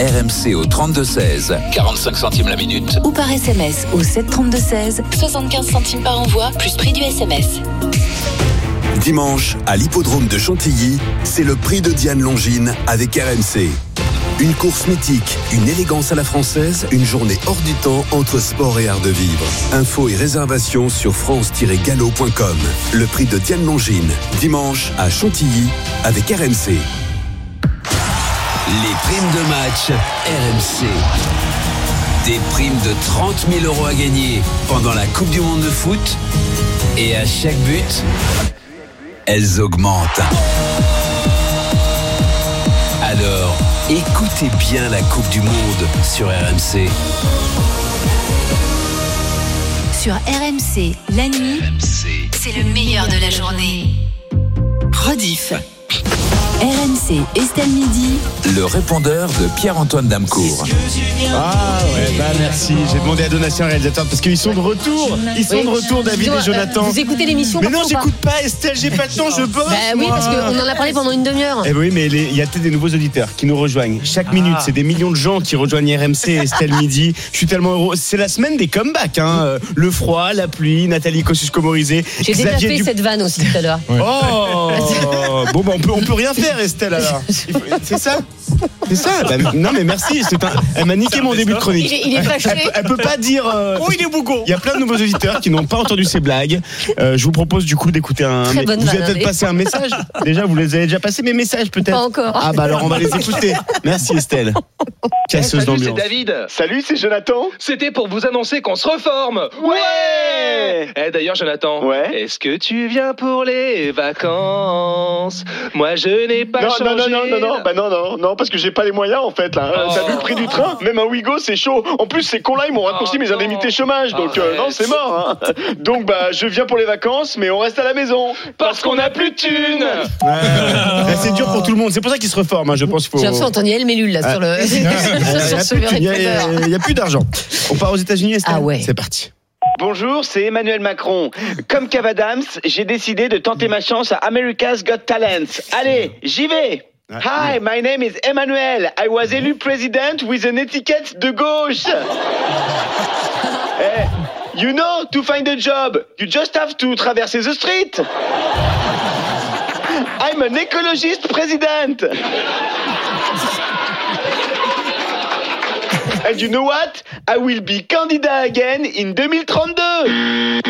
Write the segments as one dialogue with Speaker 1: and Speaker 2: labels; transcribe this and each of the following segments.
Speaker 1: RMC au 32-16, 45 centimes la minute.
Speaker 2: Ou par SMS au 732-16, 75 centimes par envoi, plus prix du SMS.
Speaker 3: Dimanche, à l'hippodrome de Chantilly, c'est le prix de Diane Longine avec RMC. Une course mythique, une élégance à la française, une journée hors du temps entre sport et art de vivre. Infos et réservations sur france-gallo.com. Le prix de Diane Longine, dimanche à Chantilly avec RMC.
Speaker 1: Les primes de match RMC. Des primes de 30 000 € à gagner pendant la Coupe du Monde de foot. Et à chaque but, elles augmentent. Alors, écoutez bien la Coupe du Monde sur RMC.
Speaker 2: Sur RMC, la nuit, c'est le meilleur de la journée. Rediff. RMC, Estelle Midi.
Speaker 1: Le répondeur de Pierre-Antoine Damcourt.
Speaker 4: Ah ouais, merci. J'ai demandé à Donatien, réalisateur, parce qu'ils sont de retour. Ils sont de retour, David et Jonathan.
Speaker 5: Vous écoutez l'émission?
Speaker 4: Mais non, j'écoute pas Estelle, j'ai pas le temps, je bosse.
Speaker 5: Bah oui, parce qu'on en a parlé pendant une demi-heure.
Speaker 4: Eh oui, mais il y a peut-être des nouveaux auditeurs qui nous rejoignent. Chaque minute, c'est des millions de gens qui rejoignent RMC et Estelle Midi. Je suis tellement heureux. C'est la semaine des comebacks, hein. Le froid, la pluie, Nathalie Kosciusko-Morizet.
Speaker 5: J'ai déjà fait cette vanne aussi tout à l'heure.
Speaker 4: Oh bon, bah, on peut rien faire, Estelle, alors. C'est ça? C'est ça. Bah, non, mais merci. Elle m'a niqué mon début de chronique.
Speaker 5: Il est fâché.
Speaker 4: Elle peut pas dire. Il est bougon. Il y a plein de nouveaux auditeurs qui n'ont pas entendu ces blagues. Je vous propose du coup d'écouter un.
Speaker 5: Très bonne
Speaker 4: vous avez
Speaker 5: vanne,
Speaker 4: peut-être passé un message. Déjà, vous les avez déjà passé mes messages peut-être.
Speaker 5: Pas encore.
Speaker 4: Ah bah alors on va les écouter. Merci Estelle. Casseuse d'ambiance.
Speaker 6: Salut, c'est David.
Speaker 4: Salut, c'est Jonathan.
Speaker 6: C'était pour vous annoncer qu'on se reforme.
Speaker 4: Ouais.
Speaker 6: D'ailleurs, Jonathan.
Speaker 4: Ouais.
Speaker 6: Est-ce que tu viens pour les vacances? Moi, je n'ai pas changé.
Speaker 4: Non, parce que j'ai pas les moyens en fait là. T'as vu le prix du train? Même un Ouigo, c'est chaud. En plus, ces cons-là, ils m'ont raccourci mes indemnités chômage. Donc non, c'est mort. Hein. Donc bah, je viens pour les vacances, mais on reste à la maison.
Speaker 6: Parce qu'on n'a plus de thunes.
Speaker 4: C'est dur pour tout le monde. C'est pour ça qu'ils se reforment. Hein. Je pense qu'il faut.
Speaker 5: J'ai l'impression d'entendre Yael Mellul là sur le.
Speaker 4: Il n'y a plus d'argent. On part aux États-Unis, Estelle?
Speaker 5: Ah ouais.
Speaker 4: C'est parti.
Speaker 7: Bonjour, c'est Emmanuel Macron. Comme Kev Adams, j'ai décidé de tenter ma chance à America's Got Talent. Allez, j'y vais. Hi, my name is Emmanuel. I was élu president with an étiquette de gauche. You know, to find a job, you just have to traverse the street. I'm an ecologist president. And you know what? I will be candidate again in 2032.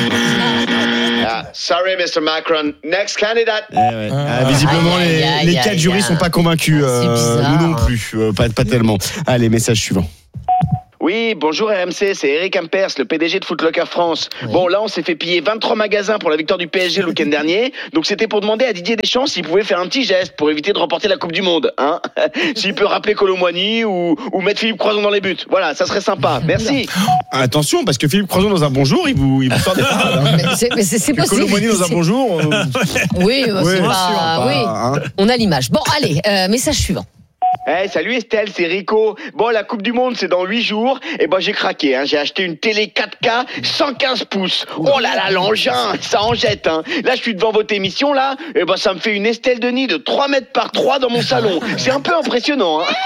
Speaker 7: Sorry, Mr. Macron. Next candidate.
Speaker 4: Visiblement, les 4 jurys sont pas convaincus. Nous non plus. Pas tellement. Allez, message suivant.
Speaker 7: Oui, bonjour RMC, c'est Eric Ampers, le PDG de Footlocker France. Oui. Bon, là, on s'est fait piller 23 magasins pour la victoire du PSG le week-end dernier. Donc, c'était pour demander à Didier Deschamps s'il pouvait faire un petit geste pour éviter de remporter la Coupe du Monde. Hein. S'il peut rappeler Colomboigny ou mettre Philippe Croison dans les buts. Voilà, ça serait sympa. Merci.
Speaker 4: Attention, parce que Philippe Croison dans un bonjour, il vous sort des parades. Hein.
Speaker 5: Mais c'est possible.
Speaker 4: Colomboigny dans un bonjour.
Speaker 5: Oui, c'est pas... oui.
Speaker 4: Hein.
Speaker 5: On a l'image. Bon, allez, message suivant.
Speaker 7: Hey, salut Estelle, c'est Rico. Bon, la Coupe du Monde, c'est dans 8 jours. Et ben, j'ai craqué, hein. J'ai acheté une télé 4K 115 pouces. Oh là là, l'engin, ça en jette, hein. Là, je suis devant votre émission, là. Et ben, ça me fait une Estelle Denis de 3 mètres par 3 dans mon salon. C'est un peu impressionnant, hein.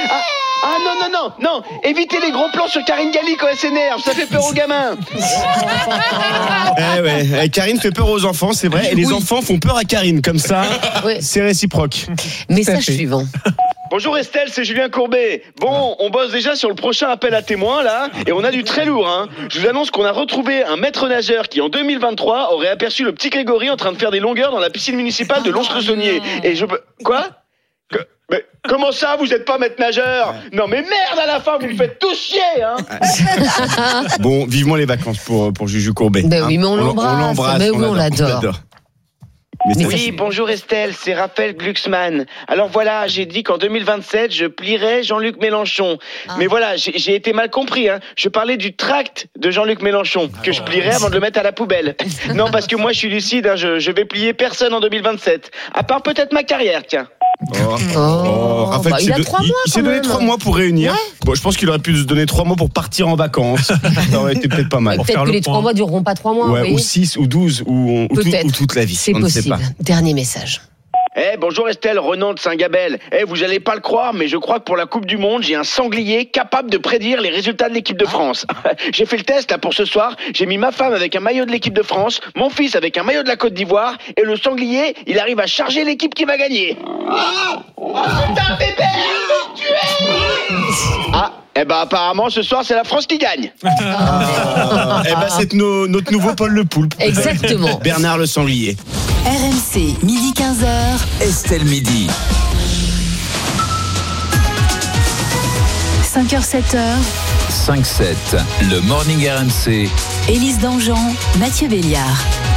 Speaker 7: Non. Évitez les gros plans sur Karine Galli quand elle s'énerve. Ça fait peur aux gamins.
Speaker 4: Ouais. Karine fait peur aux enfants, c'est vrai. Et les enfants font peur à Karine. Comme ça, c'est réciproque.
Speaker 5: Message suivant.
Speaker 7: Bonjour Estelle, c'est Julien Courbet. Bon, on bosse déjà sur le prochain appel à témoins là, et on a du très lourd, hein. Je vous annonce qu'on a retrouvé un maître nageur qui en 2023 aurait aperçu le petit Grégory en train de faire des longueurs dans la piscine municipale de Lons-le-Saunier. Et Quoi ? Mais comment ça, vous êtes pas maître nageur ? Non mais merde, à la fin, vous me faites tous chier, hein.
Speaker 4: Bon, vivement les vacances pour Juju Courbet.
Speaker 5: Ben oui, mais on l'embrasse. Mais oui, on l'adore.
Speaker 7: Oui, bonjour Estelle, c'est Raphaël Glucksmann. Alors voilà, j'ai dit qu'en 2027, je plierais Jean-Luc Mélenchon. Mais voilà, j'ai été mal compris, hein. Je parlais du tract de Jean-Luc Mélenchon, que je plierais avant de le mettre à la poubelle. Non, parce que moi, je suis lucide, hein, je vais plier personne en 2027. À part peut-être ma carrière, tiens.
Speaker 4: Raphaël,
Speaker 5: il a 3 mois.
Speaker 4: Il s'est donné 3 mois pour réunir. Ouais. Bon, je pense qu'il aurait pu se donner 3 mois pour partir en vacances. Ça aurait été peut-être pas mal.
Speaker 5: Peut-être que les 3 mois dureront pas 3 mois.
Speaker 4: Ouais, ou 6 ou 12 ou toute la vie.
Speaker 5: C'est possible. Dernier message.
Speaker 7: Bonjour Estelle, Renan de Saint-Gabel. Vous allez pas le croire, mais je crois que pour la Coupe du Monde, j'ai un sanglier capable de prédire les résultats de l'équipe de France. J'ai fait le test là pour ce soir, j'ai mis ma femme avec un maillot de l'équipe de France, mon fils avec un maillot de la Côte d'Ivoire, et le sanglier, il arrive à charger l'équipe qui va gagner. Putain, bébé, tu es apparemment ce soir c'est la France qui gagne.
Speaker 8: C'est notre nouveau Paul Le Poulpe.
Speaker 5: Exactement.
Speaker 8: Bernard le sanglier.
Speaker 2: RMC, midi 15h.
Speaker 1: Estelle Midi.
Speaker 2: 5h, 7h.
Speaker 1: 5-7, le Morning RMC.
Speaker 2: Élise Dangean, Mathieu Béliard.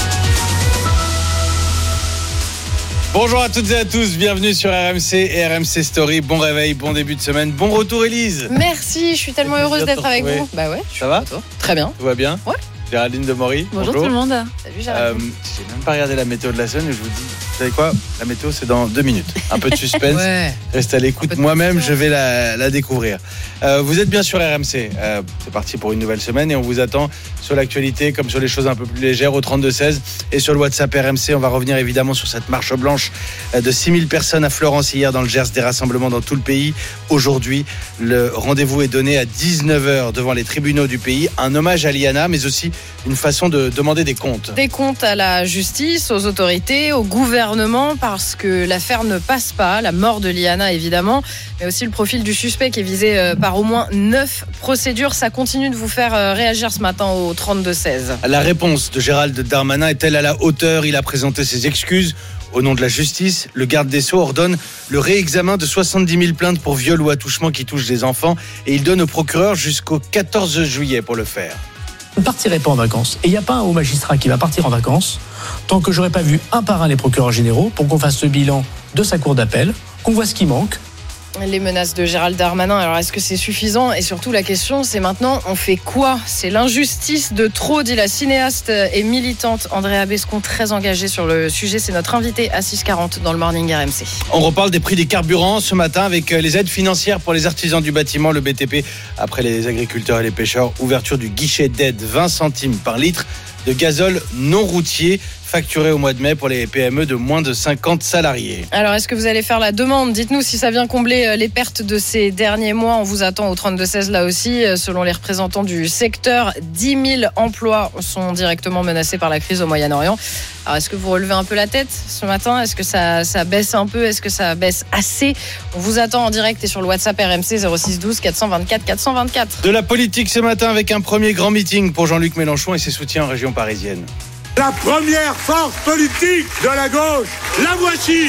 Speaker 9: Bonjour à toutes et à tous, bienvenue sur RMC et RMC Story. Bon réveil, bon début de semaine, bon retour Élise.
Speaker 10: Merci, je suis tellement heureuse d'être avec vous. Bah ouais.
Speaker 9: Ça va ?
Speaker 10: Très bien.
Speaker 9: Tout va bien ?
Speaker 10: Ouais.
Speaker 9: Géraldine Demory.
Speaker 10: Bonjour tout le monde. Salut Géraldine.
Speaker 9: J'ai même pas regardé la météo de la semaine et je vous dis, vous savez quoi ? La météo c'est dans 2 minutes. Un peu de suspense.
Speaker 10: Ouais.
Speaker 9: Restez à l'écoute, moi-même je vais la découvrir. Vous êtes bien sur RMC. C'est parti pour une nouvelle semaine et on vous attend sur l'actualité comme sur les choses un peu plus légères au 32-16 et sur le WhatsApp RMC. On va revenir évidemment sur cette marche blanche de 6000 personnes à Florence hier dans le Gers, des rassemblements dans tout le pays. Aujourd'hui, le rendez-vous est donné à 19h devant les tribunaux du pays. Un hommage à Liana, mais aussi une façon de demander des comptes.
Speaker 10: Des comptes à la justice, aux autorités, au gouvernement, parce que l'affaire ne passe pas. La mort de Liana, évidemment, mais aussi le profil du suspect qui est visé par au moins 9 procédures. Ça continue de vous faire réagir ce matin au 32-16.
Speaker 9: La réponse de Gérald Darmanin est-elle à la hauteur ? Il a présenté ses excuses. Au nom de la justice, le garde des Sceaux ordonne le réexamen de 70 000 plaintes pour viol ou attouchement qui touchent des enfants et il donne au procureur jusqu'au 14 juillet pour le faire.
Speaker 11: Je ne partirai pas en vacances. Et il n'y a pas un haut magistrat qui va partir en vacances tant que je n'aurai pas vu un par un les procureurs généraux pour qu'on fasse le bilan de sa cour d'appel, qu'on voit ce qui manque.
Speaker 10: Les menaces de Gérald Darmanin, alors est-ce que c'est suffisant ? Et surtout la question c'est maintenant, on fait quoi ? C'est l'injustice de trop, dit la cinéaste et militante Andrea Bescon, très engagée sur le sujet. C'est notre invitée à 6h40 dans le Morning RMC.
Speaker 9: On reparle des prix des carburants ce matin avec les aides financières pour les artisans du bâtiment, le BTP, après les agriculteurs et les pêcheurs. Ouverture du guichet d'aide 20 centimes par litre de gazole non routier facturé au mois de mai pour les PME de moins de 50 salariés.
Speaker 10: Alors, est-ce que vous allez faire la demande ? Dites-nous si ça vient combler les pertes de ces derniers mois. On vous attend au 32-16 là aussi. Selon les représentants du secteur, 10 000 emplois sont directement menacés par la crise au Moyen-Orient. Alors, est-ce que vous relevez un peu la tête ce matin ? Est-ce que ça baisse un peu ? Est-ce que ça baisse assez ? On vous attend en direct et sur le WhatsApp RMC 06 12 424 424.
Speaker 9: De la politique ce matin avec un premier grand meeting pour Jean-Luc Mélenchon et ses soutiens en région parisienne.
Speaker 12: La première force politique de la gauche, la voici.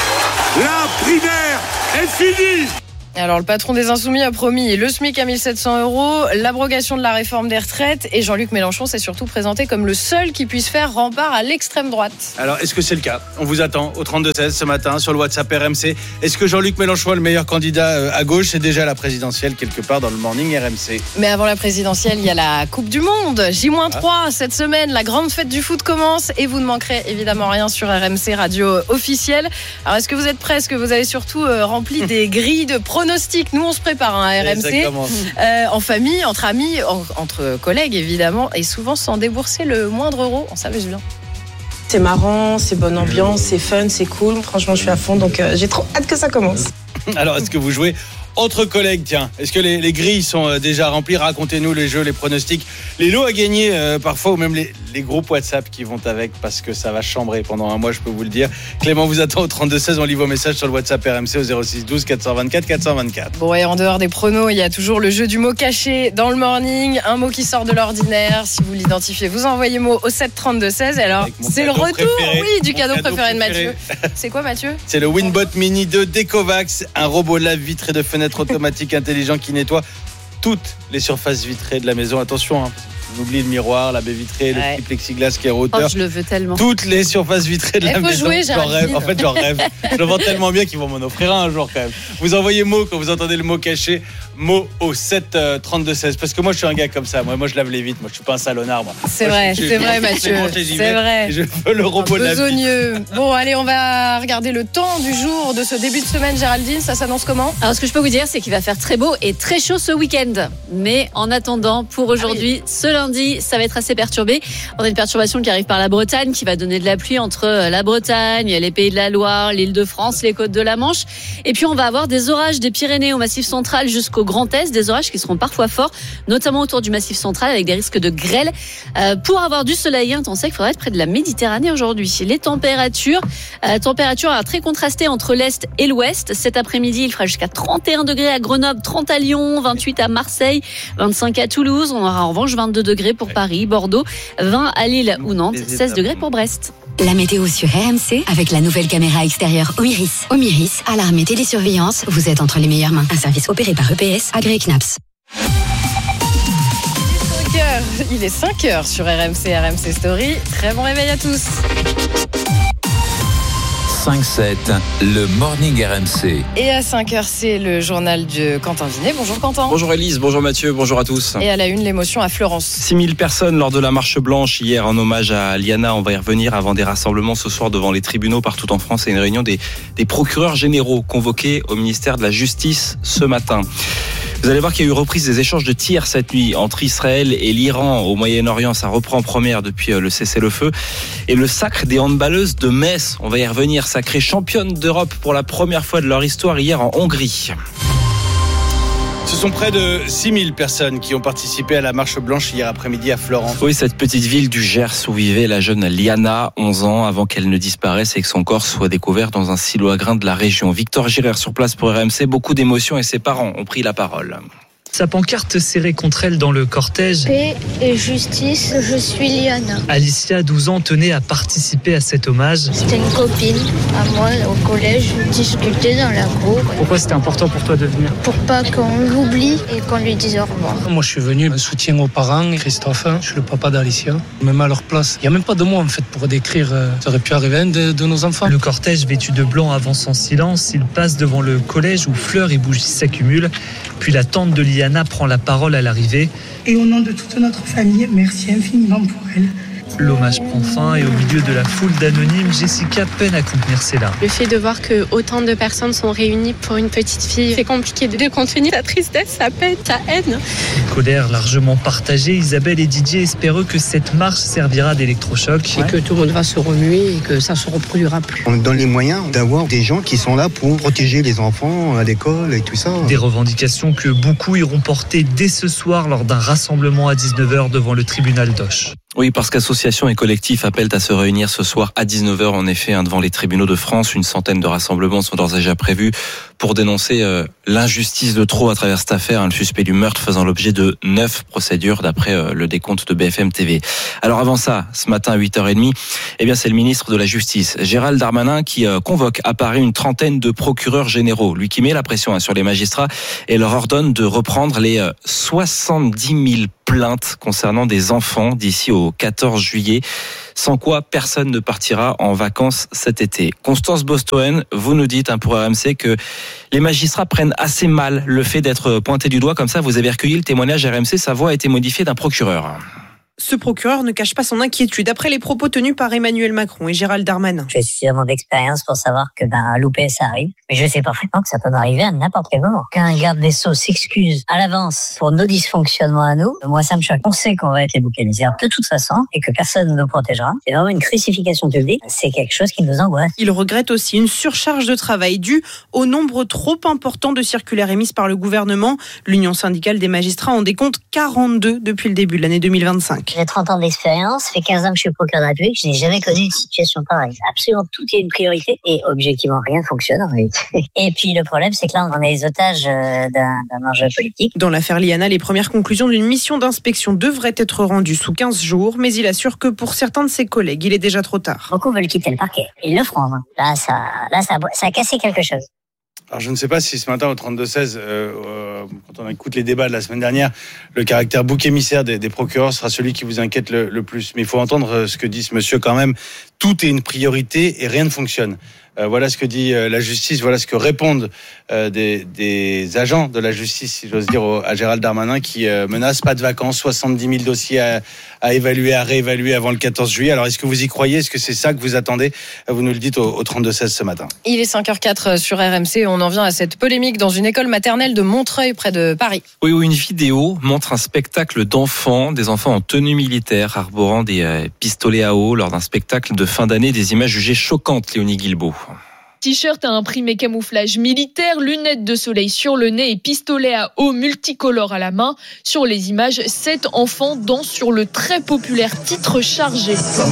Speaker 12: La primaire est finie.
Speaker 10: Alors, le patron des Insoumis a promis le SMIC à 1 700 €, l'abrogation de la réforme des retraites, et Jean-Luc Mélenchon s'est surtout présenté comme le seul qui puisse faire rempart à l'extrême droite.
Speaker 9: Alors, est-ce que c'est le cas ? On vous attend au 32-16 ce matin sur le WhatsApp RMC. Est-ce que Jean-Luc Mélenchon est le meilleur candidat à gauche ? C'est déjà la présidentielle quelque part dans le Morning RMC.
Speaker 10: Mais avant la présidentielle, il y a la Coupe du Monde. J-3 cette semaine, la grande fête du foot commence et vous ne manquerez évidemment rien sur RMC Radio officielle. Alors, est-ce que vous êtes prêts ? Est-ce que vous avez surtout rempli des grilles de pronostics ? Nous, on se prépare à RMC, en famille, entre amis, entre collègues évidemment, et souvent sans débourser le moindre euro. On s'amuse bien.
Speaker 13: C'est marrant, c'est bonne ambiance, c'est fun, c'est cool. Franchement, je suis à fond, donc j'ai trop hâte que ça commence.
Speaker 9: Alors, est-ce que vous jouez entre collègues, tiens, est-ce que les grilles sont déjà remplies ? Racontez-nous les jeux, les pronostics, les lots à gagner parfois, ou même les groupes WhatsApp qui vont avec, parce que ça va chambrer pendant un mois, je peux vous le dire. Clément vous attend au 32-16, on lit vos messages sur le WhatsApp RMC au 06 12 424 424.
Speaker 10: Bon, et en dehors des pronos, il y a toujours le jeu du mot caché dans le morning, un mot qui sort de l'ordinaire. Si vous l'identifiez, vous envoyez mot au 7 32 16. Et alors, c'est le retour, du cadeau préféré de Mathieu. C'est quoi, Mathieu ?
Speaker 9: C'est le Winbot Mini 2 d'Ecovacs, un robot lave-vitre et de fenêtre automatique intelligent qui nettoie toutes les surfaces vitrées de la maison. Attention, on oublie le miroir, la baie vitrée, le petit plexiglas qui est en hauteur.
Speaker 5: Je le veux tellement.
Speaker 9: Toutes les surfaces vitrées de la maison.
Speaker 10: Jouer,
Speaker 9: j'en rêve. En fait, j'en rêve. Je le vends tellement bien qu'ils vont m'en offrir un jour quand même. Vous envoyez mot quand vous entendez le mot caché, mot au 7 32 16. Parce que moi, je suis un gars comme ça. Moi, je lave les vitres. Moi, je suis pas un salonnard.
Speaker 10: C'est vrai, Mathieu. C'est vrai.
Speaker 9: Je veux le robot lave.
Speaker 10: Besogneux. Bon, allez, on va regarder le temps du jour de ce début de semaine. Géraldine, ça s'annonce comment ?
Speaker 5: Alors, ce que je peux vous dire, c'est qu'il va faire très beau et très chaud ce week-end. Mais en attendant, pour aujourd'hui, cela
Speaker 14: lundi, ça va être assez perturbé. On a une perturbation qui arrive par la Bretagne, qui va donner de la pluie entre la Bretagne, les Pays de la Loire, l'Île-de-France, les côtes de la Manche. Et puis on va avoir des orages des Pyrénées au Massif central jusqu'au Grand Est, des orages qui seront parfois forts, notamment autour du Massif central avec des risques de grêle. Pour avoir du soleil intense, il faudra être près de la Méditerranée aujourd'hui. Les températures très contrastées entre l'Est et l'Ouest. Cet après-midi, il fera jusqu'à 31 degrés à Grenoble, 30 à Lyon, 28 à Marseille, 25 à Toulouse. On aura en revanche 22 degrés pour Paris, Bordeaux, 20 à Lille ou Nantes, 16 degrés pour Brest.
Speaker 2: La météo sur RMC avec la nouvelle caméra extérieure Omiris. Omiris, alarme et télésurveillance, vous êtes entre les meilleures mains. Un service opéré par EPS, agréé CNAPS.
Speaker 10: Il est 5h sur RMC Story. Très bon réveil à tous.
Speaker 1: 5-7, le Morning RMC.
Speaker 10: Et à 5h, c'est le journal de Quentin Vinet. Bonjour Quentin.
Speaker 15: Bonjour Élise, bonjour Mathieu, bonjour à tous.
Speaker 10: Et à la une, l'émotion à Florence.
Speaker 15: 6000 personnes lors de la marche blanche hier en hommage à Liana. On va y revenir avant des rassemblements ce soir devant les tribunaux partout en France et une réunion des procureurs généraux convoqués au ministère de la Justice ce matin. Vous allez voir qu'il y a eu reprise des échanges de tirs cette nuit entre Israël et l'Iran au Moyen-Orient. Ça reprend en première depuis le cessez-le-feu. Et le sacre des handballeuses de Metz, on va y revenir, sacrées championnes d'Europe pour la première fois de leur histoire hier en Hongrie.
Speaker 9: Ce sont près de 6000 personnes qui ont participé à la marche blanche hier après-midi à Florence.
Speaker 15: Oui, cette petite ville du Gers où vivait la jeune Liana, 11 ans, avant qu'elle ne disparaisse et que son corps soit découvert dans un silo à grains de la région. Victor Girer sur place pour RMC, beaucoup d'émotions et ses parents ont pris la parole.
Speaker 16: Sa pancarte serrée contre elle dans le cortège.
Speaker 17: Paix et justice, je suis Liana.
Speaker 16: Alicia, 12 ans, tenait à participer à cet hommage.
Speaker 17: C'était une copine à moi au collège, on discutait dans la cour.
Speaker 11: Pourquoi c'était important pour toi de venir ?
Speaker 17: Pour pas qu'on l'oublie et qu'on lui dise au revoir.
Speaker 11: Moi je suis venu, soutien aux parents, Christophe, je suis le papa d'Alicia. Même à leur place, il n'y a même pas de mots en fait pour décrire, ça aurait pu arriver à un de nos enfants.
Speaker 16: Le cortège vêtu de blanc avance en silence, il passe devant le collège où fleurs et bougies s'accumulent. Puis la tante de Liana prend la parole à l'arrivée.
Speaker 18: Et au nom de toute notre famille, merci infiniment pour elle.
Speaker 16: L'hommage prend fin et au milieu de la foule d'anonymes, Jessica peine à contenir ses larmes.
Speaker 19: Le fait de voir que autant de personnes sont réunies pour une petite fille, c'est compliqué de contenir sa tristesse, sa peine, sa haine.
Speaker 16: Colère largement partagée, Isabelle et Didier espèrent que cette marche servira d'électrochoc.
Speaker 20: Et que tout le monde va se remuer et que ça ne se reproduira plus.
Speaker 21: On donne les moyens d'avoir des gens qui sont là pour protéger les enfants à l'école et tout ça.
Speaker 16: Des revendications que beaucoup iront porter dès ce soir lors d'un rassemblement à 19h devant le tribunal d'Auch.
Speaker 15: Oui, parce qu'associations et collectifs appellent à se réunir ce soir à 19h, en effet, devant les tribunaux de France. Une centaine de rassemblements sont d'ores et déjà prévus pour dénoncer l'injustice de trop à travers cette affaire. Le suspect du meurtre faisant l'objet de 9 procédures d'après le décompte de BFM TV. Alors avant ça, ce matin à 8h30, c'est le ministre de la Justice, Gérald Darmanin, qui convoque à Paris une trentaine de procureurs généraux. Lui qui met la pression sur les magistrats et leur ordonne de reprendre les 70 000 plaintes concernant des enfants d'ici au 14 juillet, sans quoi personne ne partira en vacances cet été. Constance Bostoen, vous nous dites pour RMC que les magistrats prennent assez mal le fait d'être pointés du doigt comme ça. Vous avez recueilli le témoignage RMC, sa voix a été modifiée d'un procureur.
Speaker 22: Ce procureur ne cache pas son inquiétude après les propos tenus par Emmanuel Macron et Gérald Darmanin.
Speaker 23: J'ai suffisamment d'expérience pour savoir que louper ça arrive, mais je sais parfaitement que ça peut m'arriver à n'importe quel moment. Qu'un garde des Sceaux s'excuse à l'avance pour nos dysfonctionnements à nous, moi ça me choque. On sait qu'on va être les boucs émissaires de toute façon et que personne ne nous protégera. C'est vraiment une crucifixion publique, c'est quelque chose qui nous angoisse.
Speaker 22: Il regrette aussi une surcharge de travail due au nombre trop important de circulaires émises par le gouvernement. L'Union syndicale des magistrats en décompte 42 depuis le début de l'année 2025.
Speaker 23: J'ai 30 ans d'expérience, ça fait 15 ans que je suis procureur de la République, je n'ai jamais connu une situation pareille. Absolument tout est une priorité et objectivement rien ne fonctionne en réalité. Et puis le problème c'est que là on est les otages d'un enjeu politique.
Speaker 22: Dans l'affaire Liana, les premières conclusions d'une mission d'inspection devraient être rendues sous 15 jours, mais il assure que pour certains de ses collègues, il est déjà trop tard.
Speaker 23: Beaucoup veulent quitter le parquet. Ils le feront. Là, ça a cassé quelque chose.
Speaker 9: Alors je ne sais pas si ce matin au 32-16, quand on écoute les débats de la semaine dernière, le caractère bouc émissaire des procureurs sera celui qui vous inquiète le plus. Mais il faut entendre ce que dit ce monsieur quand même. Tout est une priorité et rien ne fonctionne. Voilà ce que dit la justice, voilà ce que répondent des agents de la justice, si j'ose dire, à Gérald Darmanin qui menace pas de vacances, 70 000 dossiers à évaluer, à réévaluer avant le 14 juillet. Alors est-ce que vous y croyez? Est-ce que c'est ça que vous attendez? Vous nous le dites au 32-16 ce matin.
Speaker 10: Il est 5h04 sur RMC. On en vient à cette polémique dans une école maternelle de Montreuil près de Paris.
Speaker 15: Oui, où une vidéo montre un spectacle d'enfants, des enfants en tenue militaire arborant des pistolets à eau lors d'un spectacle de fin d'année, des images jugées choquantes, Léonie Guilbault.
Speaker 3: T-shirt à imprimé camouflage militaire, lunettes de soleil sur le nez et pistolet à eau multicolore à la main. Sur les images, 7 enfants dansent sur le très populaire titre chargé.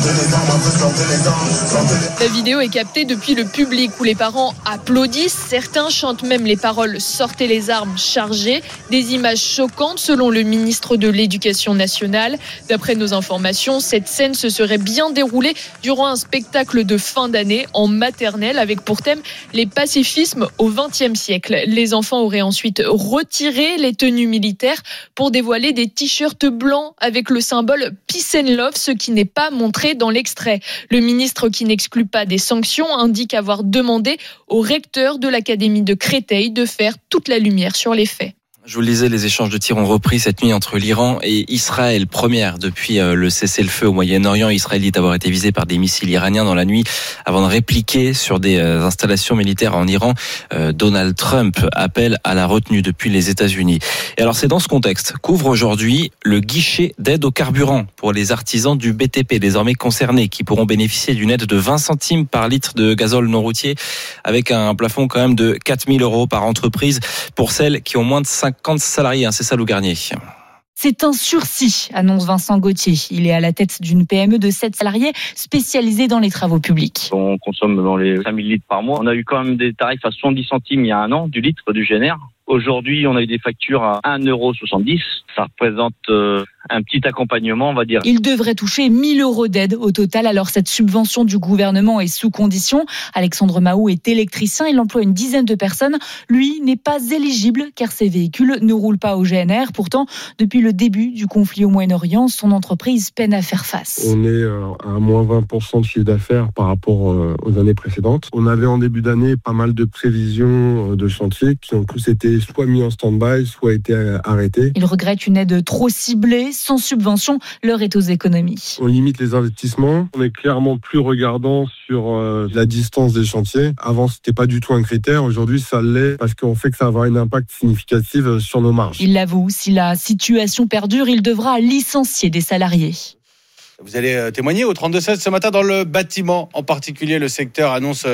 Speaker 3: La vidéo est captée depuis le public où les parents applaudissent. Certains chantent même les paroles « Sortez les armes chargées ». Des images choquantes selon le ministre de l'Éducation nationale. D'après nos informations, cette scène se serait bien déroulée durant un spectacle de fin d'année en maternelle avec pour thème les pacifismes au XXe siècle. Les enfants auraient ensuite retiré les tenues militaires pour dévoiler des t-shirts blancs avec le symbole Peace and Love, ce qui n'est pas montré dans l'extrait. Le ministre, qui n'exclut pas des sanctions, indique avoir demandé au recteur de l'Académie de Créteil de faire toute la lumière sur les faits.
Speaker 15: Je vous le disais, les échanges de tirs ont repris cette nuit entre l'Iran et Israël. Première depuis le cessez-le-feu au Moyen-Orient. Israël dit avoir été visé par des missiles iraniens dans la nuit avant de répliquer sur des installations militaires en Iran. Donald Trump appelle à la retenue depuis les États-Unis. Et alors c'est dans ce contexte qu'ouvre aujourd'hui le guichet d'aide au carburant pour les artisans du BTP désormais concernés, qui pourront bénéficier d'une aide de 20 centimes par litre de gazole non routier avec un plafond quand même de 4 000 € par entreprise pour celles qui ont moins de 50 salariés, c'est ça Lou Garnier.
Speaker 4: C'est un sursis, annonce Vincent Gauthier. Il est à la tête d'une PME de 7 salariés spécialisée dans les travaux publics.
Speaker 6: On consomme dans les 5000 litres par mois. On a eu quand même des tarifs à 70 centimes il y a un an du litre du GNR. Aujourd'hui, on a eu des factures à 1,70 €. Ça représente un petit accompagnement, on va dire.
Speaker 4: Il devrait toucher 1 000 € d'aide au total. Alors, cette subvention du gouvernement est sous condition. Alexandre Mahou est électricien. Il emploie une dizaine de personnes. Lui n'est pas éligible car ses véhicules ne roulent pas au GNR. Pourtant, depuis le début du conflit au Moyen-Orient, son entreprise peine à faire face.
Speaker 24: On est à moins 20% de chiffre d'affaires par rapport aux années précédentes. On avait en début d'année pas mal de prévisions de chantier qui ont tous été soit mis en stand-by, soit été arrêtés.
Speaker 4: Il regrette une aide trop ciblée. Sans subvention, l'heure est aux économies.
Speaker 24: On limite les investissements. On est clairement plus regardant sur la distance des chantiers. Avant, c'était pas du tout un critère. Aujourd'hui, ça l'est parce qu'on fait que ça va avoir un impact significatif sur nos marges.
Speaker 4: Il l'avoue, si la situation perdure, il devra licencier des salariés.
Speaker 9: Vous allez témoigner au 32-16 ce matin dans le bâtiment. En particulier, le secteur annonce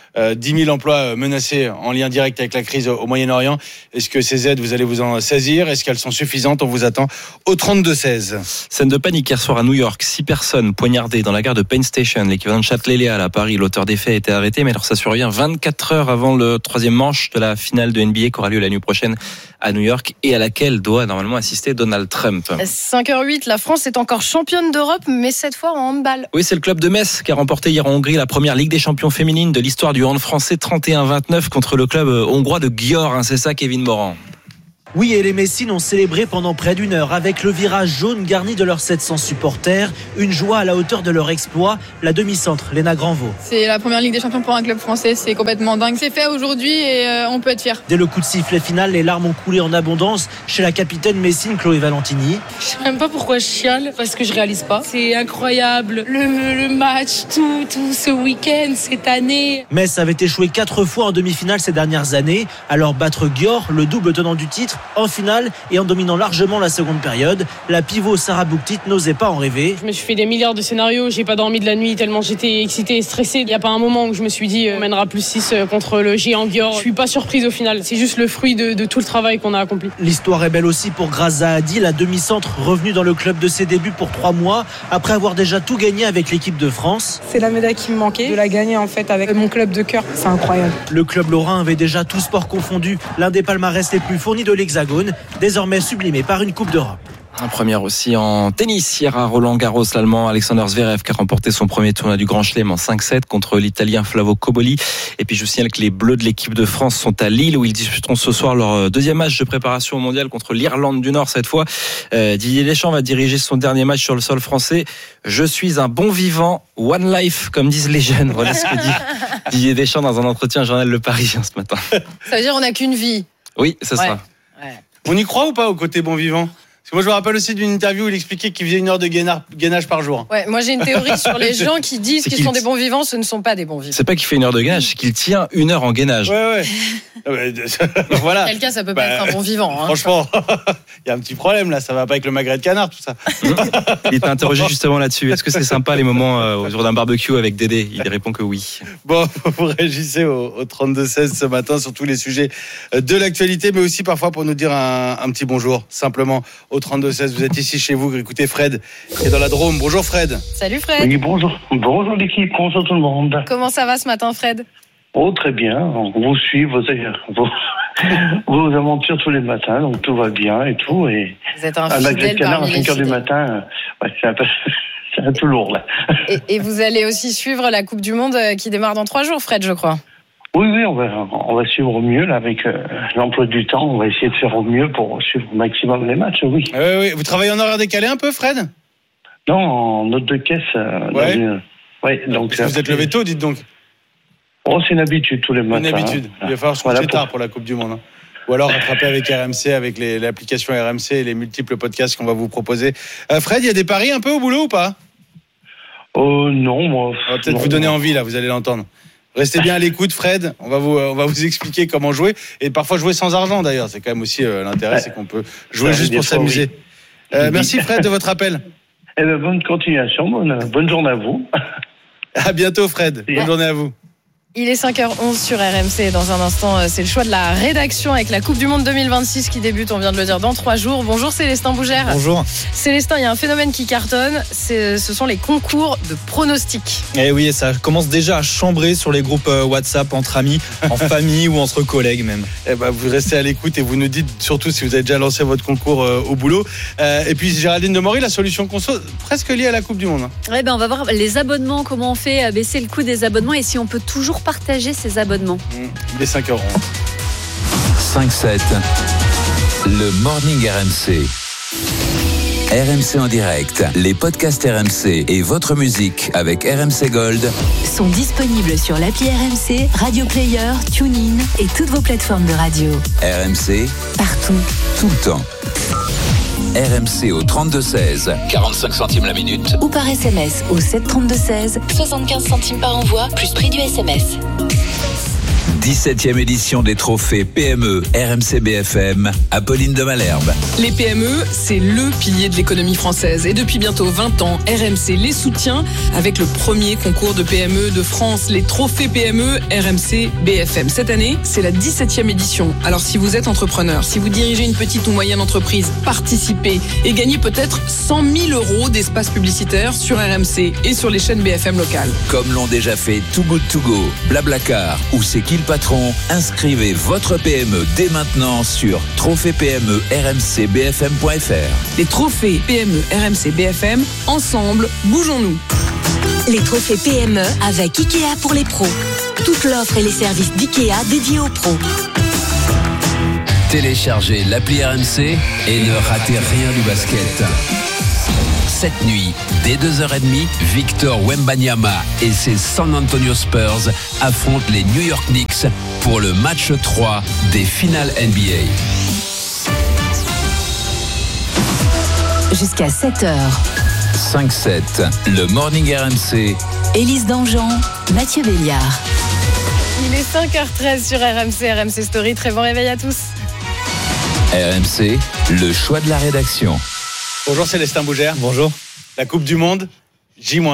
Speaker 9: 10 000 emplois menacés en lien direct avec la crise au Moyen-Orient. Est-ce que ces aides, vous allez vous en saisir? Est-ce qu'elles sont suffisantes? On vous attend au 32-16.
Speaker 15: Scène de panique hier soir à New York. 6 personnes poignardées dans la gare de Penn Station, l'équivalent de Châtelet-Léal à Paris. L'auteur des faits a été arrêté, mais alors ça survient 24 heures avant le 3e manche de la finale de NBA qui aura lieu la nuit prochaine à New York et à laquelle doit normalement assister Donald Trump.
Speaker 10: 5h08, la France est encore championne d'Europe, mais cette fois en handball.
Speaker 15: Oui, c'est le club de Metz qui a remporté hier en Hongrie la première Ligue des champions féminines de l'histoire du hand français, 31-29 contre le club hongrois de Győr. C'est ça, Kevin Morand.
Speaker 25: Oui, et les Messines ont célébré pendant près d'1 heure avec le virage jaune garni de leurs 700 supporters. Une joie à la hauteur de leur exploit. La demi-centre, Léna Granvaux.
Speaker 26: C'est la première Ligue des Champions pour un club français, c'est complètement dingue. C'est fait aujourd'hui et on peut être fier.
Speaker 25: Dès le coup de sifflet final, les larmes ont coulé en abondance chez la capitaine messine Chloé Valentini.
Speaker 26: Je sais même pas pourquoi je chiale, parce que je réalise pas. C'est incroyable, le match, tout ce week-end, cette année.
Speaker 25: Metz avait échoué 4 fois en demi-finale ces dernières années. Alors battre Győr, le double tenant du titre, en finale et en dominant largement la seconde période, la pivot Sarah Bouktit n'osait pas en rêver.
Speaker 26: Je me suis fait des milliards de scénarios, j'ai pas dormi de la nuit tellement j'étais excitée et stressée. Il n'y a pas un moment où je me suis dit on mènera plus 6 contre le géant Győr. Je suis pas surprise au final, c'est juste le fruit de tout le travail qu'on a accompli.
Speaker 25: L'histoire est belle aussi pour Graza Hadi, la demi-centre revenue dans le club de ses débuts pour 3 mois après avoir déjà tout gagné avec l'équipe de France.
Speaker 26: C'est la médaille qui me manquait, de la gagner en fait avec mon club de cœur, c'est incroyable.
Speaker 25: Le club lorrain avait déjà tout sport confondu l'un des palmarès les plus fournis de l'Hexagone, désormais sublimé par une Coupe d'Europe.
Speaker 15: Première aussi en tennis. Hier à Roland-Garros, l'Allemand Alexander Zverev qui a remporté son premier tournoi du Grand Chelem en 5-7 contre l'Italien Flavio Cobolli. Et puis je vous signale que les Bleus de l'équipe de France sont à Lille où ils disputeront ce soir leur deuxième match de préparation au mondial contre l'Irlande du Nord cette fois. Didier Deschamps va diriger son dernier match sur le sol français. Je suis un bon vivant, one life, comme disent les jeunes. Voilà ce que dit Didier Deschamps dans un entretien au journal Le Parisien ce matin.
Speaker 10: Ça veut dire on n'a qu'une vie.
Speaker 15: Oui, c'est ça.
Speaker 10: Ouais.
Speaker 9: On y croit ou pas au côté bon vivant ? Parce que moi, je me rappelle aussi d'une interview où il expliquait qu'il faisait 1 heure de gainage par jour.
Speaker 10: Ouais, moi j'ai une théorie sur les gens qui disent qu'ils sont des bons vivants, ce ne sont pas des bons vivants.
Speaker 15: C'est pas qu'il fait 1 heure de gainage, c'est qu'il tient 1 heure en gainage.
Speaker 9: Ouais. Voilà.
Speaker 10: Quelqu'un, ça peut pas être un bon vivant. Hein.
Speaker 9: Franchement, il y a un petit problème là, ça va pas avec le magret de canard, tout ça.
Speaker 15: Il t'a interrogé justement là-dessus. Est-ce que c'est sympa les moments autour d'un barbecue avec Dédé ? Il répond que oui.
Speaker 9: Bon, vous réagissez au 32-16 ce matin sur tous les sujets de l'actualité, mais aussi parfois pour nous dire un petit bonjour, simplement au 32-16. Vous êtes ici chez vous, écoutez Fred qui est dans la Drôme. Bonjour Fred.
Speaker 10: Salut Fred.
Speaker 5: Oui, bonjour l'équipe, bonjour tout le monde.
Speaker 10: Comment ça va ce matin Fred ?
Speaker 5: Oh, très bien, on vous suit vos aventures tous les matins, donc tout va bien et tout. Et
Speaker 10: vous êtes un
Speaker 5: fidèle
Speaker 10: parmi les
Speaker 5: canard à 5 heures du
Speaker 10: fidèles.
Speaker 5: matin, c'est un peu lourd là.
Speaker 10: Et vous allez aussi suivre la Coupe du Monde qui démarre dans 3 jours Fred, je crois.
Speaker 5: Oui, on va suivre au mieux là, avec l'emploi du temps. On va essayer de faire au mieux pour suivre au maximum les matchs, oui.
Speaker 9: Oui. Vous travaillez en horaire décalé un peu, Fred ?
Speaker 5: Non, en note de caisse. Donc
Speaker 9: vous êtes levé tôt, dites donc.
Speaker 5: Oh, c'est une habitude tous les matins.
Speaker 9: Une habitude. Il va falloir se coucher tard pour la Coupe du Monde. Ou alors rattraper avec RMC, avec l'application RMC et les multiples podcasts qu'on va vous proposer. Fred, il y a des paris un peu au boulot ou pas ?
Speaker 5: Non, moi.
Speaker 9: On va peut-être vous donner envie là, vous allez l'entendre. Restez bien à l'écoute, Fred. On va vous expliquer comment jouer et parfois jouer sans argent d'ailleurs. C'est quand même aussi l'intérêt, c'est qu'on peut jouer juste pour s'amuser. Merci Fred de votre appel.
Speaker 5: Bonne continuation, bonne journée à vous.
Speaker 9: À bientôt Fred. Bonne journée à vous.
Speaker 10: Il est 5h11 sur RMC. Dans un instant, c'est le choix de la rédaction avec la Coupe du Monde 2026 qui débute, on vient de le dire, dans 3 jours. Bonjour Célestin Bougère.
Speaker 7: Bonjour.
Speaker 10: Célestin, il y a un phénomène qui cartonne, ce sont les concours de pronostics.
Speaker 7: Et oui, ça commence déjà à chambrer sur les groupes WhatsApp entre amis, en famille ou entre collègues même.
Speaker 9: Vous restez à l'écoute et vous nous dites surtout si vous avez déjà lancé votre concours au boulot. Et puis Géraldine Demory, la solution conso presque liée à la Coupe du Monde.
Speaker 8: On va voir les abonnements, comment on fait baisser le coût des abonnements et si on peut toujours partager ces abonnements.
Speaker 9: Il est 5h11.
Speaker 1: 5-7, le Morning RMC. RMC en direct, les podcasts RMC et votre musique avec RMC Gold
Speaker 2: sont disponibles sur l'appli RMC, Radio Player, TuneIn et toutes vos plateformes de radio.
Speaker 1: RMC,
Speaker 2: partout,
Speaker 1: tout le temps. RMC au 32-16, 45 centimes la minute.
Speaker 2: Ou par SMS au 732-16, 75 centimes par envoi, plus prix du SMS.
Speaker 1: 17e édition des trophées PME RMC BFM, Apolline de Malherbe.
Speaker 12: Les PME, c'est le pilier de l'économie française. Et depuis bientôt 20 ans, RMC les soutient avec le premier concours de PME de France, les trophées PME RMC BFM. Cette année, c'est la 17e édition. Alors si vous êtes entrepreneur, si vous dirigez une petite ou moyenne entreprise, participez et gagnez peut-être 100 000 € d'espace publicitaire sur RMC et sur les chaînes BFM locales.
Speaker 1: Comme l'ont déjà fait Too Good To Go, Blablacar ou C'est qui le patron, inscrivez votre PME dès maintenant sur trophées-PME-RMC-BFM.fr.
Speaker 12: Les trophées PME RMC BFM, ensemble, bougeons-nous.
Speaker 2: Les trophées PME avec Ikea pour les pros. Toute l'offre et les services d'Ikea dédiés aux pros.
Speaker 1: Téléchargez l'appli RMC et ne ratez rien du basket. Cette nuit, dès 2h30, Victor Wembanyama et ses San Antonio Spurs affrontent les New York Knicks pour le match 3 des finales NBA.
Speaker 2: Jusqu'à 7h.
Speaker 1: 5-7, le Morning RMC.
Speaker 2: Élise Dangean, Mathieu Béliard.
Speaker 10: Il est 5h13 sur RMC Story. Très bon réveil à tous.
Speaker 1: RMC, le choix de la rédaction.
Speaker 9: Bonjour Célestin Bougère.
Speaker 7: Bonjour.
Speaker 9: La Coupe du Monde, J-3.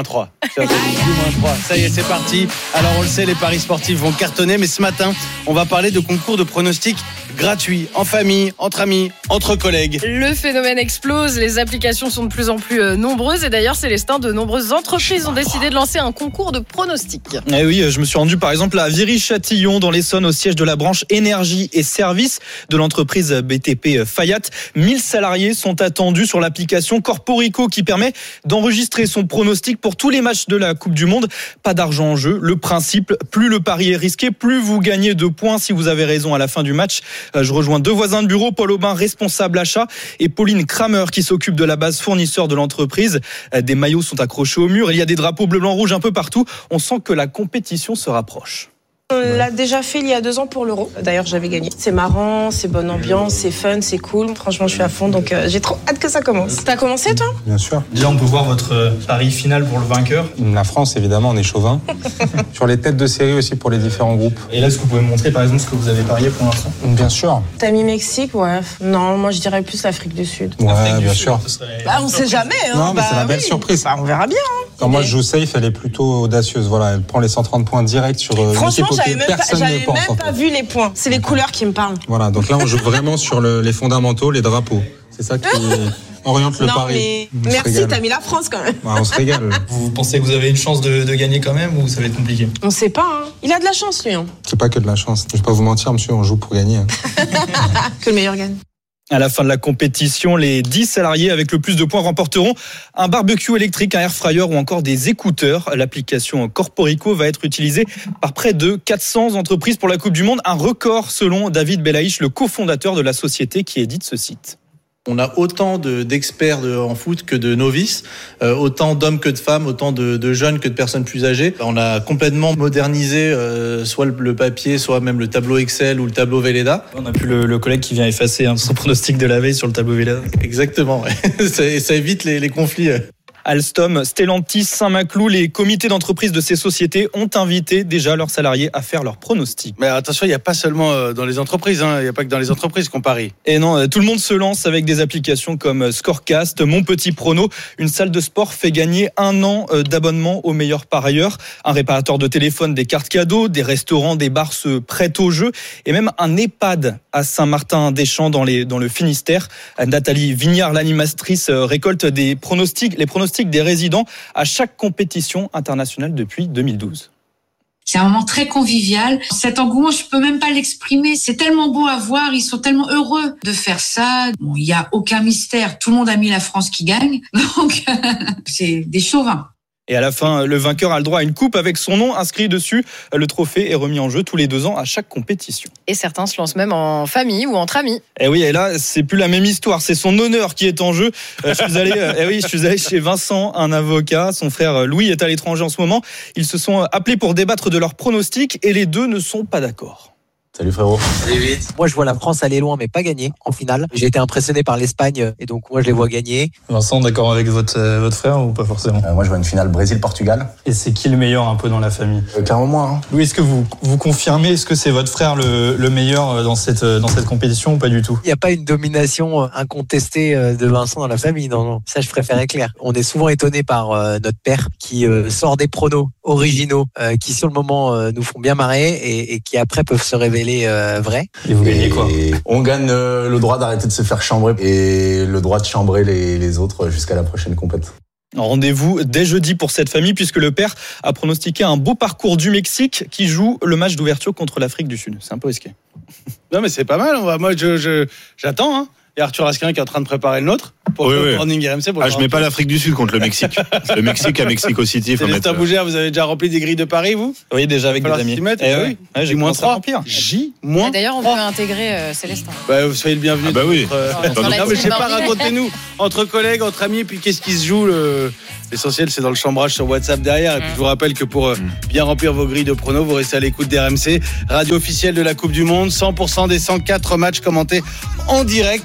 Speaker 9: J-3. Ça y est, c'est parti. Alors on le sait, les paris sportifs vont cartonner, mais ce matin, on va parler de concours de pronostics gratuits, en famille, entre amis, entre collègues.
Speaker 10: Le phénomène explose, les applications sont de plus en plus nombreuses et d'ailleurs Célestin, de nombreuses entreprises ont décidé de lancer un concours de pronostics.
Speaker 7: Eh oui, je me suis rendu par exemple à Viry-Châtillon dans l'Essonne au siège de la branche énergie et services de l'entreprise BTP Fayat. 1000 salariés sont attendus sur l'application Corporico qui permet d'enregistrer son pronostic pour tous les matchs de la Coupe du Monde. Pas d'argent en jeu. Le principe, plus le pari est risqué, plus vous gagnez de points si vous avez raison à la fin du match. Je rejoins deux voisins de bureau, Paul Aubin, responsable achat, et Pauline Kramer qui s'occupe de la base fournisseur de l'entreprise. Des maillots sont accrochés au mur, il y a des drapeaux bleu, blanc, rouge un peu partout. On sent que la compétition se rapproche.
Speaker 11: On l'a déjà fait il y a 2 ans pour l'Euro. D'ailleurs, j'avais gagné. C'est marrant, c'est bonne ambiance, c'est fun, c'est cool. Franchement, je suis à fond, donc j'ai trop hâte que ça commence. T'as commencé, toi ?
Speaker 13: Bien sûr.
Speaker 7: Déjà, on peut voir votre pari final pour le vainqueur.
Speaker 13: La France, évidemment, on est chauvin. Sur les têtes de série aussi pour les différents groupes.
Speaker 7: Et là, est-ce que vous pouvez me montrer, par exemple, ce que vous avez parié pour l'instant ?
Speaker 13: Bien sûr.
Speaker 11: T'as mis Mexique, ouais. Non, moi, je dirais plus l'Afrique du Sud.
Speaker 13: Ouais, bien sûr.
Speaker 11: Bah, on sait jamais, hein.
Speaker 13: Non, mais c'est la belle surprise.
Speaker 11: Bah, on verra bien, hein.
Speaker 13: Quand moi, je joue safe, elle est plutôt audacieuse. Voilà, elle prend les 130 points direct sur
Speaker 11: Franchement, j'avais même
Speaker 13: pense,
Speaker 11: pas vu les points. C'est les couleurs qui me parlent.
Speaker 13: Voilà, donc là, on joue vraiment sur les fondamentaux, les drapeaux. C'est ça qui oriente le pari.
Speaker 11: Mais merci, t'as mis la France quand même.
Speaker 13: Ouais, on se régale.
Speaker 7: Vous pensez que vous avez une chance de gagner quand même ou ça va être compliqué ?
Speaker 11: On sait pas, hein. Il a de la chance, lui. Hein.
Speaker 13: C'est pas que de la chance. Je vais pas vous mentir, monsieur, on joue pour gagner. Hein.
Speaker 11: Que le meilleur gagne.
Speaker 7: À la fin de la compétition, les 10 salariés avec le plus de points remporteront un barbecue électrique, un air fryer ou encore des écouteurs. L'application Corporico va être utilisée par près de 400 entreprises pour la Coupe du Monde. Un record selon David Belaïch, le cofondateur de la société qui édite ce site.
Speaker 14: On a autant d'experts en foot que de novices, autant d'hommes que de femmes, autant de jeunes que de personnes plus âgées. On a complètement modernisé soit le papier, soit même le tableau Excel ou le tableau Velleda.
Speaker 7: On a plus le collègue qui vient effacer son pronostic de la veille sur le tableau Velleda.
Speaker 14: Exactement, ouais. ça évite les conflits.
Speaker 7: Alstom, Stellantis, Saint-Maclou, les comités d'entreprise de ces sociétés ont invité déjà leurs salariés à faire leurs pronostics.
Speaker 9: Mais attention, il n'y a pas seulement dans les entreprises, il n'y a pas que dans les entreprises qu'on parie.
Speaker 7: Et non, tout le monde se lance avec des applications comme Scorecast, Mon Petit Prono. Une salle de sport fait gagner 1 an d'abonnement aux meilleurs parieurs. Un réparateur de téléphone, des cartes cadeaux, des restaurants, des bars se prêtent au jeu. Et même un EHPAD à Saint-Martin-des-Champs dans le Finistère. Nathalie Vignard, l'animatrice, récolte les pronostics des résidents à chaque compétition internationale depuis 2012.
Speaker 17: C'est un moment très convivial. Cet engouement, je peux même pas l'exprimer. C'est tellement beau à voir. Ils sont tellement heureux de faire ça. Bon, il y a aucun mystère. Tout le monde a mis la France qui gagne. Donc, c'est des chauvins.
Speaker 7: Et à la fin, le vainqueur a le droit à une coupe avec son nom inscrit dessus. Le trophée est remis en jeu tous les 2 ans à chaque compétition.
Speaker 10: Et certains se lancent même en famille ou entre amis.
Speaker 7: Et oui, et là, c'est plus la même histoire. C'est son honneur qui est en jeu. Je suis allé chez Vincent, un avocat. Son frère Louis est à l'étranger en ce moment. Ils se sont appelés pour débattre de leurs pronostics et les deux ne sont pas d'accord.
Speaker 18: Salut frérot.
Speaker 19: Salut vite. Moi je vois la France aller loin mais pas gagner en finale. J'ai été impressionné par l'Espagne et donc moi je les vois gagner.
Speaker 18: Vincent, d'accord avec votre frère ou pas forcément ? Moi je vois une finale Brésil-Portugal.
Speaker 7: Et c'est qui le meilleur un peu dans la famille ?
Speaker 18: Clairement moi. Hein.
Speaker 7: Louis, est-ce que vous confirmez, est-ce que c'est votre frère le meilleur dans cette compétition ou pas du tout ?
Speaker 19: Il n'y a pas une domination incontestée de Vincent dans la famille, non. Ça je préfère être clair. On est souvent étonné par notre père qui sort des pronos originaux qui sur le moment nous font bien marrer et qui après peuvent se révéler vrai.
Speaker 18: Et vous gagnez quoi ? On gagne le droit d'arrêter de se faire chambrer et le droit de chambrer les autres jusqu'à la prochaine compète.
Speaker 7: Rendez-vous dès jeudi pour cette famille puisque le père a pronostiqué un beau parcours du Mexique qui joue le match d'ouverture contre l'Afrique du Sud. C'est un peu risqué.
Speaker 9: Non mais c'est pas mal. Moi j'attends. Hein. Il y a Arthur Asquin qui est en train de préparer le nôtre pour le morning RMC.
Speaker 18: Je mets pas l'Afrique du Sud contre le Mexique. Le Mexique à Mexico City.
Speaker 9: Célestin Bougère, vous avez déjà rempli des grilles de paris, vous ?
Speaker 7: Oui, déjà avec des amis.
Speaker 9: Oui. J-3. J-3.
Speaker 10: D'ailleurs, on peut intégrer Célestin.
Speaker 9: Vous soyez le bienvenu.
Speaker 18: Ah bah oui.
Speaker 9: Non mais je sais pas, racontez-nous entre collègues, entre amis, puis qu'est-ce qui se joue L'essentiel, c'est dans le chambrage sur WhatsApp derrière. Et puis, je vous rappelle que pour bien remplir vos grilles de pronos, vous restez à l'écoute d'RMC, radio officielle de la Coupe du Monde. 100% des 104 matchs commentés en direct.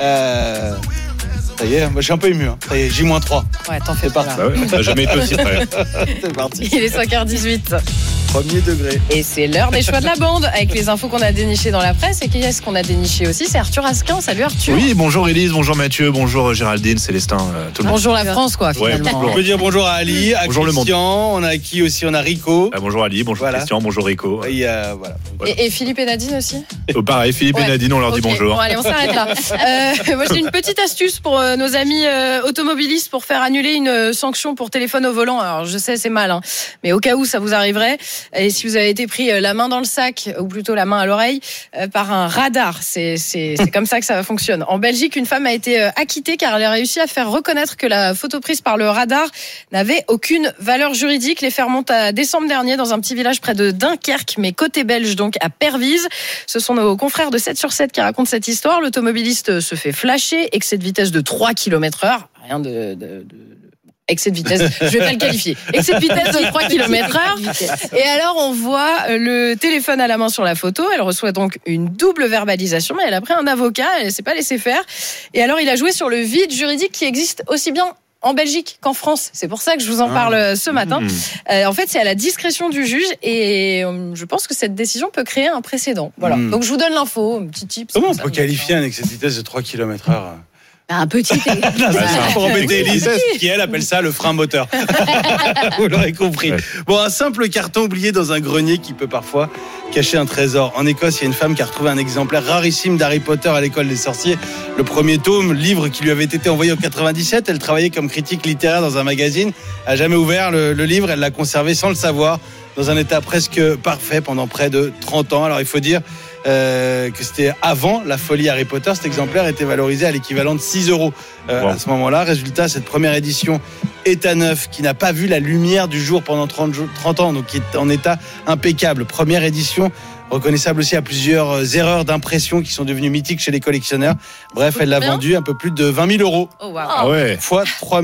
Speaker 9: Ça y est, moi, je suis un peu ému. Hein. Ça y est, J-3.
Speaker 10: Ouais, t'en fais
Speaker 18: pas. Bah ouais, ça n'a jamais été aussi près.
Speaker 9: C'est parti.
Speaker 10: Il est 5h18.
Speaker 9: Premier degré.
Speaker 10: Et c'est l'heure des choix de la bande avec les infos qu'on a dénichées dans la presse. Et qui est-ce qu'on a déniché aussi? C'est Arthur Asquin. Salut Arthur.
Speaker 3: Oui, bonjour Élise, bonjour Mathieu, bonjour Géraldine, Célestin, tout le monde.
Speaker 10: Bonjour la France, quoi, finalement.
Speaker 3: Ouais,
Speaker 9: On peut dire bonjour à Ali, à
Speaker 3: bonjour
Speaker 9: Christian. On a qui aussi? On a Rico.
Speaker 3: Bonjour Ali, bonjour Christian, bonjour Rico.
Speaker 9: Et, voilà.
Speaker 10: Et Philippe et Nadine aussi?
Speaker 3: Pareil, Philippe et Nadine, on leur dit bonjour.
Speaker 10: Bon, allez, on s'arrête là. Moi, j'ai une petite astuce pour nos amis automobilistes pour faire annuler une sanction pour téléphone au volant. Alors, je sais, c'est mal, hein, mais au cas où ça vous arriverait, et si vous avez été pris la main dans le sac, ou plutôt la main à l'oreille, par un radar, c'est comme ça que ça fonctionne. En Belgique, une femme a été acquittée car elle a réussi à faire reconnaître que la photo prise par le radar n'avait aucune valeur juridique. Les faits remontent à décembre dernier dans un petit village près de Dunkerque, mais côté belge, donc à Pervyse. Ce sont nos confrères de 7/7 qui racontent cette histoire. L'automobiliste se fait flasher, excès de vitesse de 3 km/h. Rien de excès de vitesse, je vais pas le qualifier. Excès de vitesse de 3 km/h. Et alors, on voit le téléphone à la main sur la photo. Elle reçoit donc une double verbalisation, mais elle a pris un avocat, elle s'est pas laissée faire. Et alors, il a joué sur le vide juridique qui existe aussi bien en Belgique qu'en France. C'est pour ça que je vous en parle ce matin. En fait, c'est à la discrétion du juge et je pense que cette décision peut créer un précédent. Voilà. Donc, je vous donne l'info, un petit tip.
Speaker 9: Comment on peut qualifier un excès de vitesse de 3 km/h?
Speaker 8: Un petit.
Speaker 9: C'est pour embêter Élise, qui elle appelle ça le frein moteur. Vous l'aurez compris. Ouais. Bon, un simple carton oublié dans un grenier qui peut parfois cacher un trésor. En Écosse, il y a une femme qui a retrouvé un exemplaire rarissime d'Harry Potter à l'école des sorciers. Le premier tome, livre qui lui avait été envoyé en 97. Elle travaillait comme critique littéraire dans un magazine. Elle n'a jamais ouvert le livre. Elle l'a conservé sans le savoir, dans un état presque parfait pendant près de 30 ans. Alors, il faut dire que c'était avant la folie Harry Potter. Cet exemplaire était valorisé à l'équivalent de 6 € à ce moment-là. Résultat, cette première édition est à neuf, qui n'a pas vu la lumière du jour pendant 30 ans, donc qui est en état impeccable. Première édition reconnaissable aussi à plusieurs erreurs d'impression qui sont devenues mythiques chez les collectionneurs. Bref, elle l'a vendu un peu plus de 20 000 €.
Speaker 10: Oh, wow.
Speaker 9: Fois 3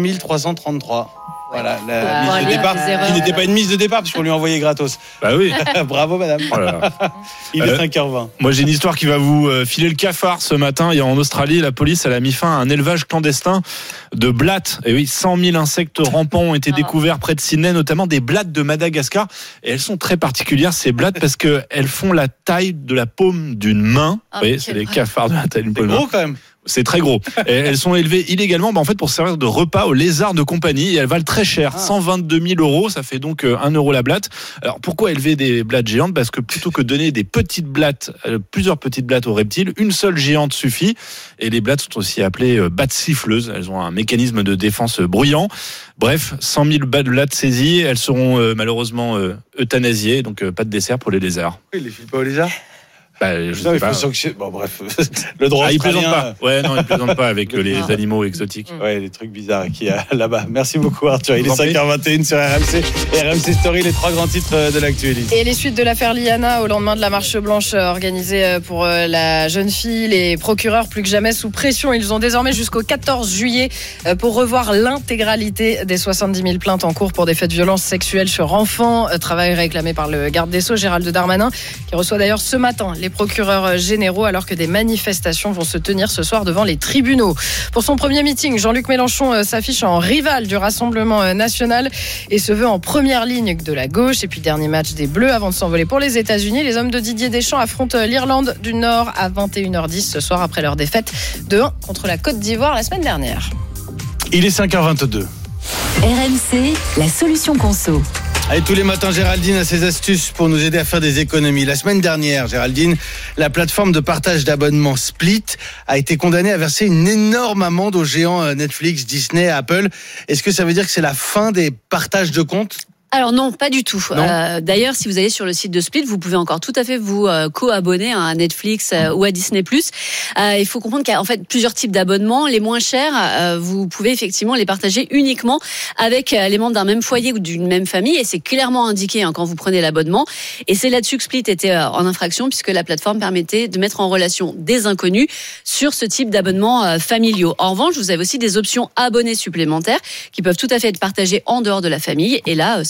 Speaker 9: 333. Voilà, la mise de départ, qui n'était pas une mise de départ, puisqu'on lui a envoyé gratos.
Speaker 3: Bah oui.
Speaker 9: Bravo, madame.
Speaker 3: Oh là là.
Speaker 9: Il est 5h20.
Speaker 3: Moi, j'ai une histoire qui va vous filer le cafard ce matin. En Australie, la police elle a mis fin à un élevage clandestin de blattes. Et oui, 100 000 insectes rampants ont été découverts près de Sydney, notamment des blattes de Madagascar. Et elles sont très particulières, ces blattes, parce qu'elles font la taille de la paume d'une main. Vous voyez, c'est les cafards de la taille d'une paume.
Speaker 9: C'est gros quand même.
Speaker 3: C'est très gros. Et elles sont élevées illégalement, en fait, pour servir de repas aux lézards de compagnie. Et elles valent très cher, 122 000 €. Ça fait donc 1 € la blatte. Alors pourquoi élever des blattes géantes? Parce que plutôt que de donner des petites blattes, plusieurs petites blattes aux reptiles, une seule géante suffit. Et les blattes sont aussi appelées blattes siffleuses. Elles ont un mécanisme de défense bruyant. Bref, 100 000 blattes saisies. Elles seront malheureusement euthanasiées. Donc pas de dessert pour les lézards.
Speaker 9: Il les file pas aux lézards?
Speaker 3: Je sais pas.
Speaker 9: Bon, bref, le droit
Speaker 3: il plaisante pas. Ouais, non, il plaisante pas avec les animaux exotiques.
Speaker 9: Ouais, les trucs bizarres qu'il y a là-bas. Merci beaucoup, Arthur. Il est 5h21 sur RMC. RMC Story, les 3 grands titres de l'actualité.
Speaker 10: Et les suites de l'affaire Liana au lendemain de la marche blanche organisée pour la jeune fille. Les procureurs, plus que jamais sous pression, ils ont désormais jusqu'au 14 juillet pour revoir l'intégralité des 70 000 plaintes en cours pour des faits de violence sexuelle sur enfants. Travail réclamé par le garde des Sceaux, Gérald Darmanin, qui reçoit d'ailleurs ce matin les procureurs généraux, alors que des manifestations vont se tenir ce soir devant les tribunaux. Pour son premier meeting, Jean-Luc Mélenchon s'affiche en rival du Rassemblement national et se veut en première ligne de la gauche. Et puis dernier match des Bleus avant de s'envoler pour les États-Unis. Les hommes de Didier Deschamps affrontent l'Irlande du Nord à 21h10 ce soir après leur défaite de 1 contre la Côte d'Ivoire la semaine dernière.
Speaker 9: Il est 5h22.
Speaker 2: RMC, la solution conso.
Speaker 9: Allez, tous les matins, Géraldine a ses astuces pour nous aider à faire des économies. La semaine dernière, Géraldine, la plateforme de partage d'abonnements Split a été condamnée à verser une énorme amende aux géants Netflix, Disney, Apple. Est-ce que ça veut dire que c'est la fin des partages de comptes ?
Speaker 8: Alors non, pas du tout. D'ailleurs, si vous allez sur le site de Split, vous pouvez encore tout à fait vous co-abonner à Netflix ou à Disney+. Il faut comprendre qu'il y a en fait plusieurs types d'abonnements. Les moins chers, vous pouvez effectivement les partager uniquement avec les membres d'un même foyer ou d'une même famille, et c'est clairement indiqué quand vous prenez l'abonnement. Et c'est là-dessus que Split était en infraction, puisque la plateforme permettait de mettre en relation des inconnus sur ce type d'abonnements familiaux. En revanche, vous avez aussi des options abonnés supplémentaires qui peuvent tout à fait être partagées en dehors de la famille, et là, ça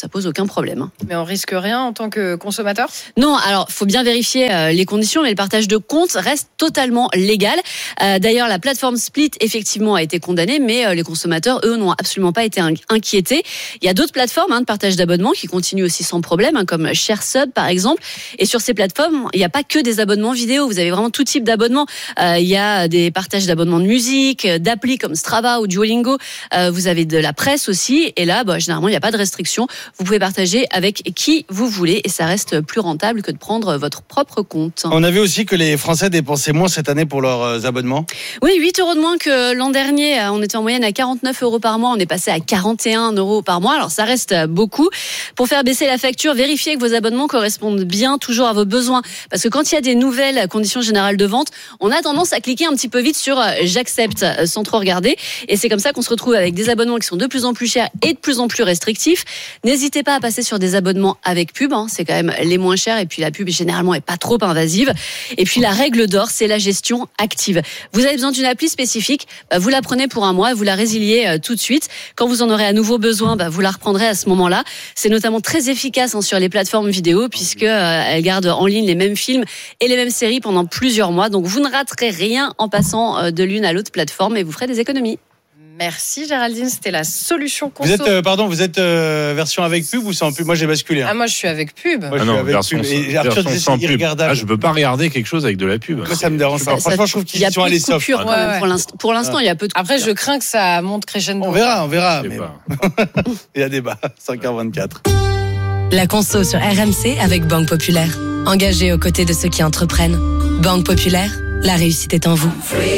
Speaker 8: pose aucun problème.
Speaker 10: Mais on risque rien en tant que consommateur ?
Speaker 8: Non, alors faut bien vérifier les conditions, mais le partage de comptes reste totalement légal. D'ailleurs, la plateforme Split effectivement a été condamnée, mais les consommateurs, eux, n'ont absolument pas été inquiétés. Il y a d'autres plateformes de partage d'abonnements qui continuent aussi sans problème, comme ShareSub par exemple. Et sur ces plateformes, il n'y a pas que des abonnements vidéo. Vous avez vraiment tout type d'abonnements. Il y a des partages d'abonnements de musique, d'applis comme Strava ou Duolingo. Vous avez de la presse aussi. Et là, généralement, il n'y a pas de restriction. Vous pouvez partager avec qui vous voulez et ça reste plus rentable que de prendre votre propre compte.
Speaker 9: On a vu aussi que les Français dépensaient moins cette année pour leurs abonnements.
Speaker 8: Oui, 8 € de moins que l'an dernier. On était en moyenne à 49 € par mois. On est passé à 41 € par mois. Alors, ça reste beaucoup. Pour faire baisser la facture, vérifiez que vos abonnements correspondent bien toujours à vos besoins. Parce que quand il y a des nouvelles conditions générales de vente, on a tendance à cliquer un petit peu vite sur j'accepte sans trop regarder. Et c'est comme ça qu'on se retrouve avec des abonnements qui sont de plus en plus chers et de plus en plus restrictifs. N'hésitez pas à passer sur des abonnements avec pub. C'est quand même les moins chers. Et puis la pub, généralement, est pas trop invasive. Et puis la règle d'or, c'est la gestion active. Vous avez besoin d'une appli spécifique, vous la prenez pour un mois et vous la résiliez tout de suite. Quand vous en aurez à nouveau besoin, vous la reprendrez à ce moment-là. C'est notamment très efficace sur les plateformes vidéo puisque elles gardent en ligne les mêmes films et les mêmes séries pendant plusieurs mois. Donc vous ne raterez rien en passant de l'une à l'autre plateforme et vous ferez des économies.
Speaker 10: Merci Géraldine, c'était la solution conso.
Speaker 9: Vous êtes version avec pub ou sans pub ? Moi j'ai basculé.
Speaker 10: Moi je suis avec pub.
Speaker 9: Moi je suis avec pub. Et Arthur disait c'est irregardable.
Speaker 3: Je peux pas regarder quelque chose avec de la pub.
Speaker 9: Moi ça me dérange pas. Franchement je trouve qu'ils sont allés soft.
Speaker 8: Pour l'instant il y a peu de coupures.
Speaker 10: Après je crains que ça monte crescendo.
Speaker 9: On verra. Mais il y a débat. 5h24.
Speaker 6: La conso sur RMC avec Banque Populaire. Engagée aux côtés de ceux qui entreprennent. Banque Populaire, la réussite est en vous.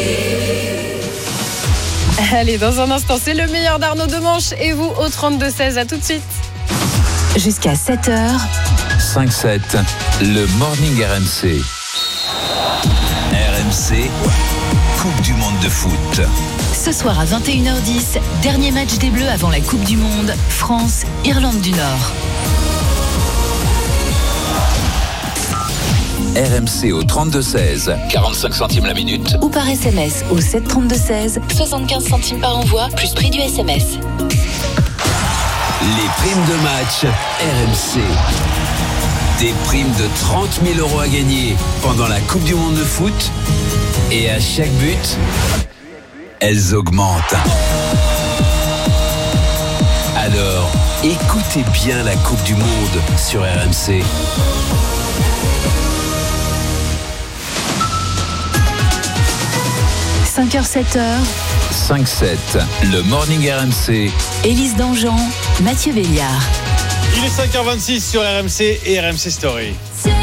Speaker 10: Allez, dans un instant, c'est le meilleur d'Arnaud Demanche et vous au 32-16. À tout de suite.
Speaker 2: Jusqu'à 7h.
Speaker 1: 5-7, le Morning RMC. RMC, Coupe du Monde de foot.
Speaker 2: Ce soir à 21h10, dernier match des Bleus avant la Coupe du Monde, France, Irlande du Nord.
Speaker 1: RMC au 32-16, 45 centimes la minute.
Speaker 2: Ou par SMS au 732-16, 75 centimes par envoi, plus prix du SMS.
Speaker 1: Les primes de match RMC. Des primes de 30 000 € à gagner pendant la Coupe du Monde de foot. Et à chaque but, elles augmentent. Alors, écoutez bien la Coupe du Monde sur RMC.
Speaker 2: 5h, 7h.
Speaker 1: 5-7, le Morning RMC.
Speaker 2: Élise Dangean, Mathieu Béliard.
Speaker 9: Il est 5h26 sur RMC et RMC Story.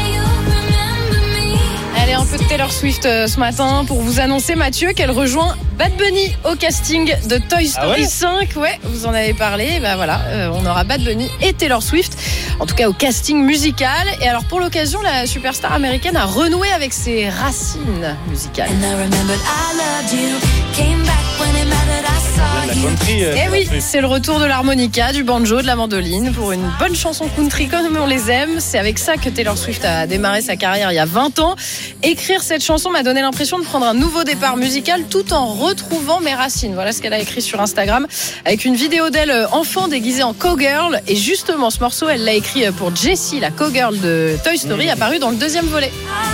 Speaker 10: Allez, un peu de Taylor Swift ce matin pour vous annoncer, Mathieu, qu'elle rejoint Bad Bunny au casting de Toy Story 5. Ouais, vous en avez parlé. On aura Bad Bunny et Taylor Swift, en tout cas au casting musical. Et alors pour l'occasion, la superstar américaine a renoué avec ses racines musicales.
Speaker 9: La country.
Speaker 10: Eh oui, c'est le retour de l'harmonica, du banjo, de la mandoline pour une bonne chanson country comme on les aime. C'est avec ça que Taylor Swift a démarré sa carrière il y a 20 ans. Écrire cette chanson m'a donné l'impression de prendre un nouveau départ musical tout en retrouvant mes racines. Voilà ce qu'elle a écrit sur Instagram avec une vidéo d'elle enfant déguisée en cowgirl. Et justement, ce morceau, elle l'a écrit pour Jessie, la cowgirl de Toy Story, apparue dans le deuxième volet.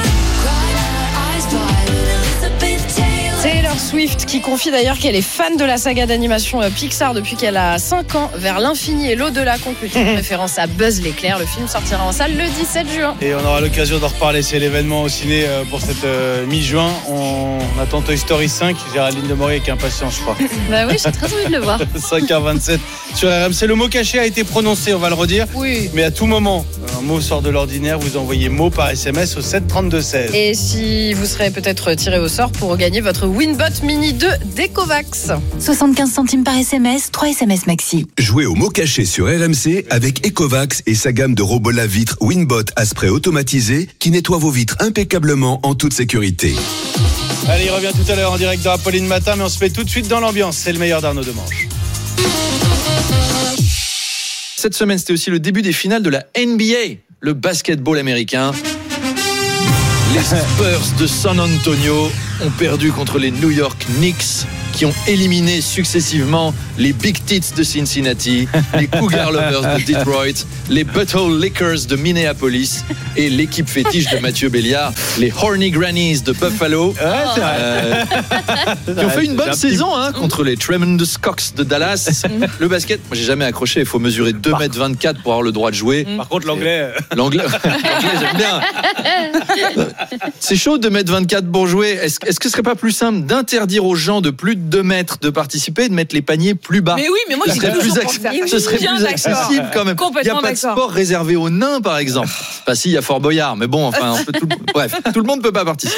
Speaker 10: Taylor Swift qui confie d'ailleurs qu'elle est fan de la saga d'animation Pixar depuis qu'elle a 5 ans, Vers l'infini et l'au-delà, conclut en référence à Buzz l'éclair. Le film sortira en salle le 17 juin.
Speaker 9: Et on aura l'occasion d'en reparler, c'est l'événement au ciné pour cette mi-juin. On attend Toy Story 5, Géraldine Demory avec impatience je crois.
Speaker 8: Bah oui, j'ai très envie de le voir.
Speaker 9: 5h27 sur RMC, le mot caché a été prononcé, on va le redire.
Speaker 10: Oui.
Speaker 9: Mais à tout moment, un mot sort de l'ordinaire, vous envoyez mot par SMS au 732-16.
Speaker 10: Et si vous serez peut-être tiré au sort pour gagner votre Winbot Mini 2 d'Ecovax.
Speaker 2: 75 centimes par SMS, 3 SMS maxi.
Speaker 16: Jouez au mot caché sur RMC avec Ecovax et sa gamme de robots lave-vitres Winbot à spray automatisé qui nettoie vos vitres impeccablement en toute sécurité.
Speaker 9: Allez, il revient tout à l'heure en direct de Apolline Matin, mais on se met tout de suite dans l'ambiance. C'est le meilleur d'Arnaud Demanche.
Speaker 20: Cette semaine, c'était aussi le début des finales de la NBA, le basketball américain. Les Spurs de San Antonio ont perdu contre les New York Knicks qui ont éliminé successivement les Big Tits de Cincinnati, les Cougar Lovers de Detroit, les Butthole Lickers de Minneapolis et l'équipe fétiche de Mathieu Béliard, les Horny Grannies de Buffalo, qui ont fait une bonne saison contre les Tremendous Cocks de Dallas. Le basket, moi j'ai jamais accroché, il faut mesurer 2m24 pour avoir le droit de jouer.
Speaker 9: Par contre, l'anglais,
Speaker 20: j'aime bien. C'est chaud 2m24 pour jouer. Est-ce que ce serait pas plus simple d'interdire aux gens de plus de 2 mètres de participer et de mettre les paniers plus bas?
Speaker 4: Mais oui, mais moi,
Speaker 20: ce serait plus accessible quand même. Il n'y a pas de sport réservé aux nains, par exemple. Pas si, il y a Fort Boyard, mais bon, enfin, bref, tout le monde ne peut pas participer.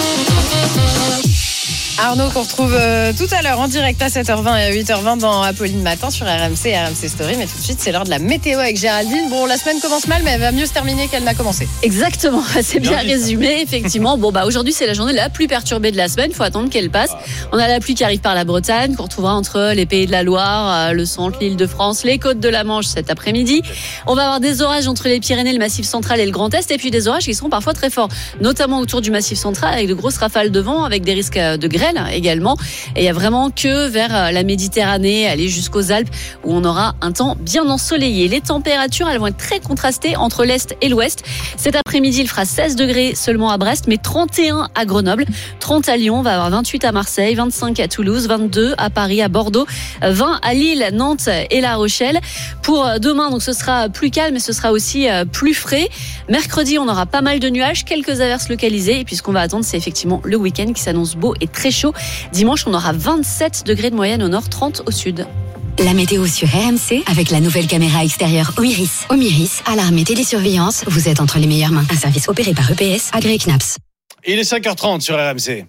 Speaker 10: Arnaud qu'on retrouve tout à l'heure en direct à 7h20 et à 8h20 dans Apolline Matin sur RMC et RMC Story. Mais tout de suite, c'est l'heure de la météo avec Géraldine. Bon, la semaine commence mal, mais elle va mieux se terminer qu'elle n'a commencé.
Speaker 8: Exactement, c'est bien résumé, effectivement. Bon, aujourd'hui, c'est la journée la plus perturbée de la semaine. Il faut attendre qu'elle passe. On a la pluie qui arrive par la Bretagne, qu'on retrouvera entre les Pays de la Loire, le centre, l'Île-de-France, les côtes de la Manche cet après-midi. On va avoir des orages entre les Pyrénées, le Massif central et le Grand Est. Et puis des orages qui seront parfois très forts, notamment autour du Massif central, avec de grosses rafales de vent, avec des risques de grêle également. Et il n'y a vraiment que vers la Méditerranée, aller jusqu'aux Alpes, où on aura un temps bien ensoleillé. Les températures, elles vont être très contrastées entre l'Est et l'Ouest. Cet après-midi, il fera 16 degrés seulement à Brest, mais 31 à Grenoble, 30 à Lyon, on va avoir 28 à Marseille, 25 à Toulouse, 22 à Paris, à Bordeaux, 20 à Lille, Nantes et La Rochelle. Pour demain, donc ce sera plus calme, mais ce sera aussi plus frais. Mercredi, on aura pas mal de nuages, quelques averses localisées, et puis ce qu'on va attendre, c'est effectivement le week-end qui s'annonce beau et très chaud. Dimanche, on aura 27 degrés de moyenne au nord, 30 au sud.
Speaker 2: La météo sur RMC avec la nouvelle caméra extérieure Omiris. Omiris, alarme et télésurveillance, vous êtes entre les meilleures mains. Un service opéré par EPS, agréé CNAPS.
Speaker 9: Il est 5h30 sur RMC.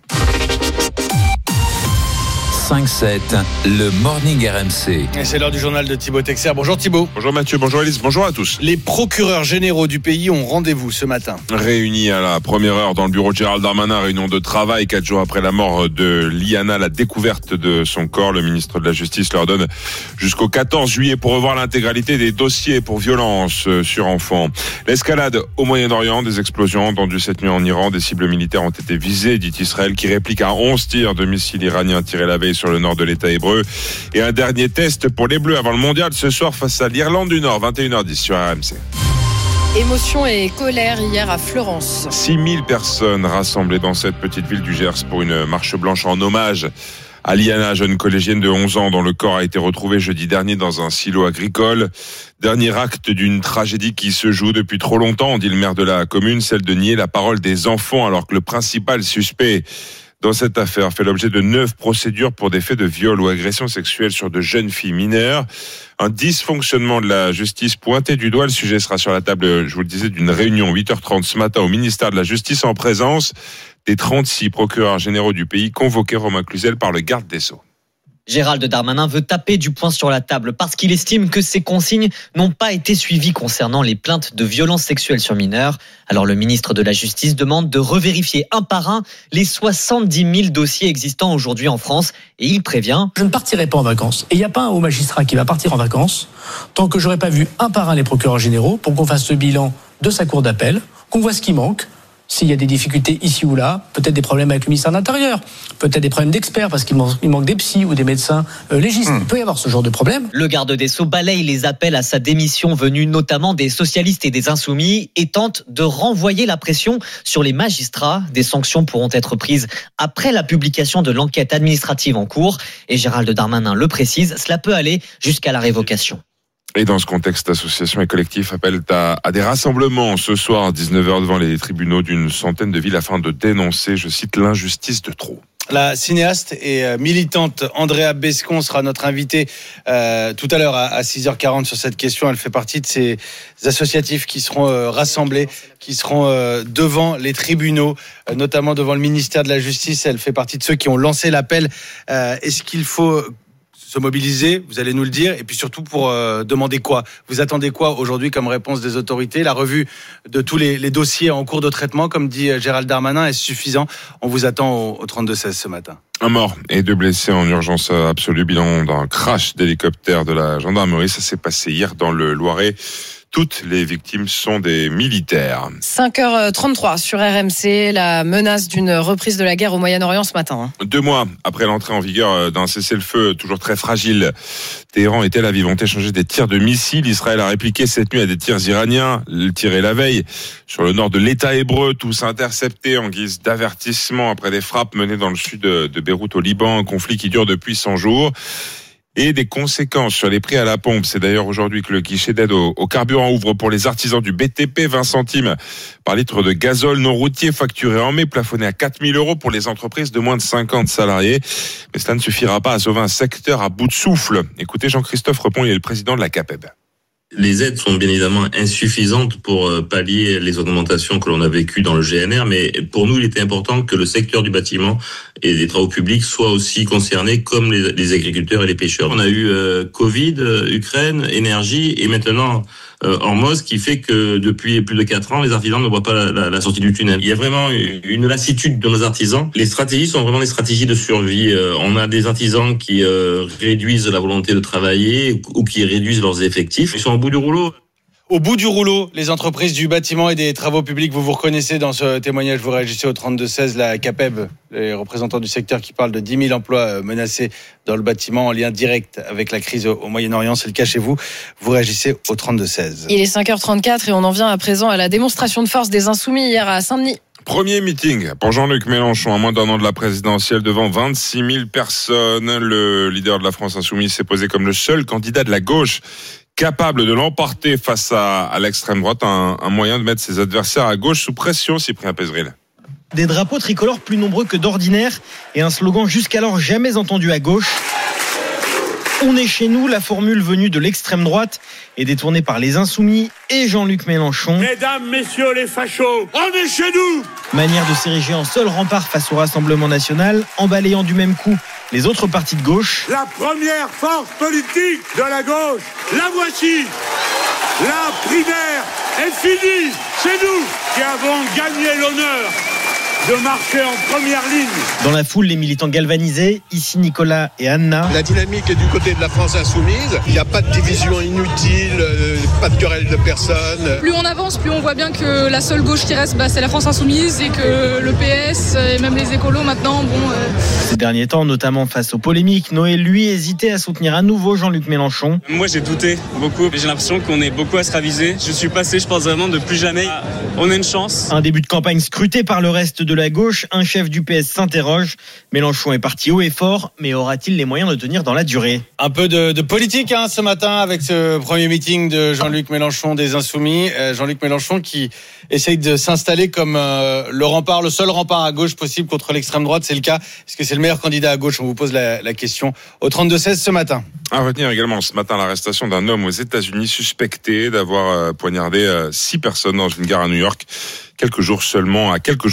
Speaker 1: 5-7, le Morning RMC.
Speaker 9: Et c'est l'heure du journal de Thibaut Texer. Bonjour Thibaut.
Speaker 21: Bonjour Mathieu, bonjour Alice, bonjour à tous.
Speaker 9: Les procureurs généraux du pays ont rendez-vous ce matin.
Speaker 21: Réunis à la première heure dans le bureau de Gérald Darmanin, réunion de travail 4 jours après la mort de Liana, la découverte de son corps. Le ministre de la Justice leur donne jusqu'au 14 juillet pour revoir l'intégralité des dossiers pour violence sur enfants. L'escalade au Moyen-Orient, des explosions entendues cette nuit en Iran, des cibles militaires ont été visées, dit Israël, qui réplique à 11 tirs de missiles iraniens tirés la veille sur le nord de l'État hébreu. Et un dernier test pour les Bleus avant le mondial ce soir face à l'Irlande du Nord, 21h10 sur RMC.
Speaker 10: Émotion et colère hier à Fleurance.
Speaker 21: 6000 personnes rassemblées dans cette petite ville du Gers pour une marche blanche en hommage à Liana, jeune collégienne de 11 ans dont le corps a été retrouvé jeudi dernier dans un silo agricole. Dernier acte d'une tragédie qui se joue depuis trop longtemps, dit le maire de la commune, celle de nier la parole des enfants alors que le principal suspect dans cette affaire fait l'objet de 9 procédures pour des faits de viol ou agression sexuelle sur de jeunes filles mineures. Un dysfonctionnement de la justice pointé du doigt. Le sujet sera sur la table, je vous le disais, d'une réunion 8h30 ce matin au ministère de la Justice en présence des 36 procureurs généraux du pays convoqués, Romain Cluzel, par le garde des Sceaux.
Speaker 22: Gérald Darmanin veut taper du poing sur la table parce qu'il estime que ces consignes n'ont pas été suivies concernant les plaintes de violences sexuelles sur mineurs. Alors le ministre de la Justice demande de revérifier un par un les 70 000 dossiers existants aujourd'hui en France et il prévient.
Speaker 23: Je ne partirai pas en vacances et il n'y a pas un haut magistrat qui va partir en vacances tant que j'aurai pas vu un par un les procureurs généraux pour qu'on fasse le bilan de sa cour d'appel, qu'on voit ce qui manque. S'il y a des difficultés ici ou là, peut-être des problèmes avec le ministère de l'Intérieur, peut-être des problèmes d'experts parce qu'il manque des psys ou des médecins légistes. Il peut y avoir ce genre de problème.
Speaker 22: Le garde des Sceaux balaye les appels à sa démission venus notamment des socialistes et des insoumis et tente de renvoyer la pression sur les magistrats. Des sanctions pourront être prises après la publication de l'enquête administrative en cours. Et Gérald Darmanin le précise, cela peut aller jusqu'à la révocation.
Speaker 21: Et dans ce contexte, associations et collectifs appellent à des rassemblements ce soir à 19h devant les tribunaux d'une centaine de villes afin de dénoncer, je cite, l'injustice de trop.
Speaker 9: La cinéaste et militante Andrea Bescon sera notre invitée tout à l'heure à 6h40 sur cette question. Elle fait partie de ces associatifs qui seront rassemblés, qui seront devant les tribunaux, notamment devant le ministère de la Justice. Elle fait partie de ceux qui ont lancé l'appel. Est-ce qu'il faut se mobiliser, vous allez nous le dire, et puis surtout pour demander quoi? Vous attendez quoi aujourd'hui comme réponse des autorités? La revue de tous les dossiers en cours de traitement, comme dit Gérald Darmanin, est suffisant? On vous attend au 32-16 ce matin.
Speaker 21: Un mort et 2 blessés en urgence absolue, bilan d'un crash d'hélicoptère de la gendarmerie. Ça s'est passé hier dans le Loiret. Toutes les victimes sont des militaires.
Speaker 10: 5h33 sur RMC, la menace d'une reprise de la guerre au Moyen-Orient ce matin.
Speaker 21: 2 mois après l'entrée en vigueur d'un cessez-le-feu toujours très fragile, Téhéran et Tel Aviv ont échangé des tirs de missiles. Israël a répliqué cette nuit à des tirs iraniens, tirés la veille sur le nord de l'État hébreu, tous interceptés en guise d'avertissement après des frappes menées dans le sud de Beyrouth au Liban, un conflit qui dure depuis 100 jours. Et des conséquences sur les prix à la pompe. C'est d'ailleurs aujourd'hui que le guichet d'aide au carburant ouvre pour les artisans du BTP, 20 centimes par litre de gazole non routier facturé en mai, plafonné à 4 000 € pour les entreprises de moins de 50 salariés. Mais cela ne suffira pas à sauver un secteur à bout de souffle. Écoutez Jean-Christophe Repon, il est le président de la CAPEB.
Speaker 4: Les aides sont bien évidemment insuffisantes pour pallier les augmentations que l'on a vécues dans le GNR, mais pour nous, il était important que le secteur du bâtiment et des travaux publics soit aussi concerné comme les agriculteurs et les pêcheurs. On a eu Covid, Ukraine, énergie et maintenant Hormuz qui fait que depuis plus de 4 ans, les artisans ne voient pas la sortie du tunnel. Il y a vraiment une lassitude de nos artisans. Les stratégies sont vraiment des stratégies de survie. On a des artisans qui réduisent la volonté de travailler ou qui réduisent leurs effectifs. Ils sont au bout du rouleau.
Speaker 9: Au bout du rouleau, les entreprises du bâtiment et des travaux publics, vous reconnaissez dans ce témoignage, vous réagissez au 32-16, la CAPEB, les représentants du secteur qui parlent de 10 000 emplois menacés dans le bâtiment en lien direct avec la crise au Moyen-Orient. C'est le cas chez vous. Vous réagissez au 32-16.
Speaker 10: Il est 5h34 et on en vient à présent à la démonstration de force des Insoumis hier à Saint-Denis.
Speaker 21: Premier meeting pour Jean-Luc Mélenchon à moins d'1 an de la présidentielle devant 26 000 personnes. Le leader de la France Insoumise s'est posé comme le seul candidat de la gauche capable de l'emporter face à l'extrême droite, un moyen de mettre ses adversaires à gauche sous pression, Cyprien Pézeril.
Speaker 5: Des drapeaux tricolores plus nombreux que d'ordinaire et un slogan jusqu'alors jamais entendu à gauche. On est chez nous, la formule venue de l'extrême droite est détournée par les Insoumis et Jean-Luc Mélenchon.
Speaker 15: Mesdames, messieurs les fachos, on est chez nous.
Speaker 5: Manière de s'ériger en seul rempart face au Rassemblement national, en balayant du même coup les autres partis de gauche.
Speaker 15: La première force politique de la gauche, la voici. La primaire est finie. C'est nous qui avons gagné l'honneur de marcher en première ligne.
Speaker 5: Dans la foule, les militants galvanisés, ici Nicolas et Anna.
Speaker 24: La dynamique est du côté de la France insoumise. Il n'y a pas de division inutile, pas de querelle de personnes.
Speaker 25: Plus on avance, plus on voit bien que la seule gauche qui reste, c'est la France insoumise et que le PS et même les écolos maintenant,
Speaker 5: Ces derniers temps, notamment face aux polémiques, Noël, lui, hésitait à soutenir à nouveau Jean-Luc Mélenchon.
Speaker 26: Moi, j'ai douté beaucoup. J'ai l'impression qu'on est beaucoup à se raviser. Je suis passé, je pense vraiment, de plus jamais. On a une chance.
Speaker 5: Un début de campagne scruté par le reste de la gauche. Un chef du PS s'interroge. Mélenchon est parti haut et fort, mais aura-t-il les moyens de tenir dans la durée ?
Speaker 9: Un peu de politique ce matin avec ce premier meeting de Jean-Luc Mélenchon des Insoumis. Jean-Luc Mélenchon qui essaye de s'installer comme le rempart, le seul rempart à gauche possible contre l'extrême droite. C'est le cas. Est-ce que c'est le meilleur candidat à gauche ? On vous pose la question au 32-16 ce matin.
Speaker 21: À retenir également ce matin l'arrestation d'un homme aux États-Unis suspecté d'avoir poignardé 6 personnes dans une gare à New York. À quelques jours seulement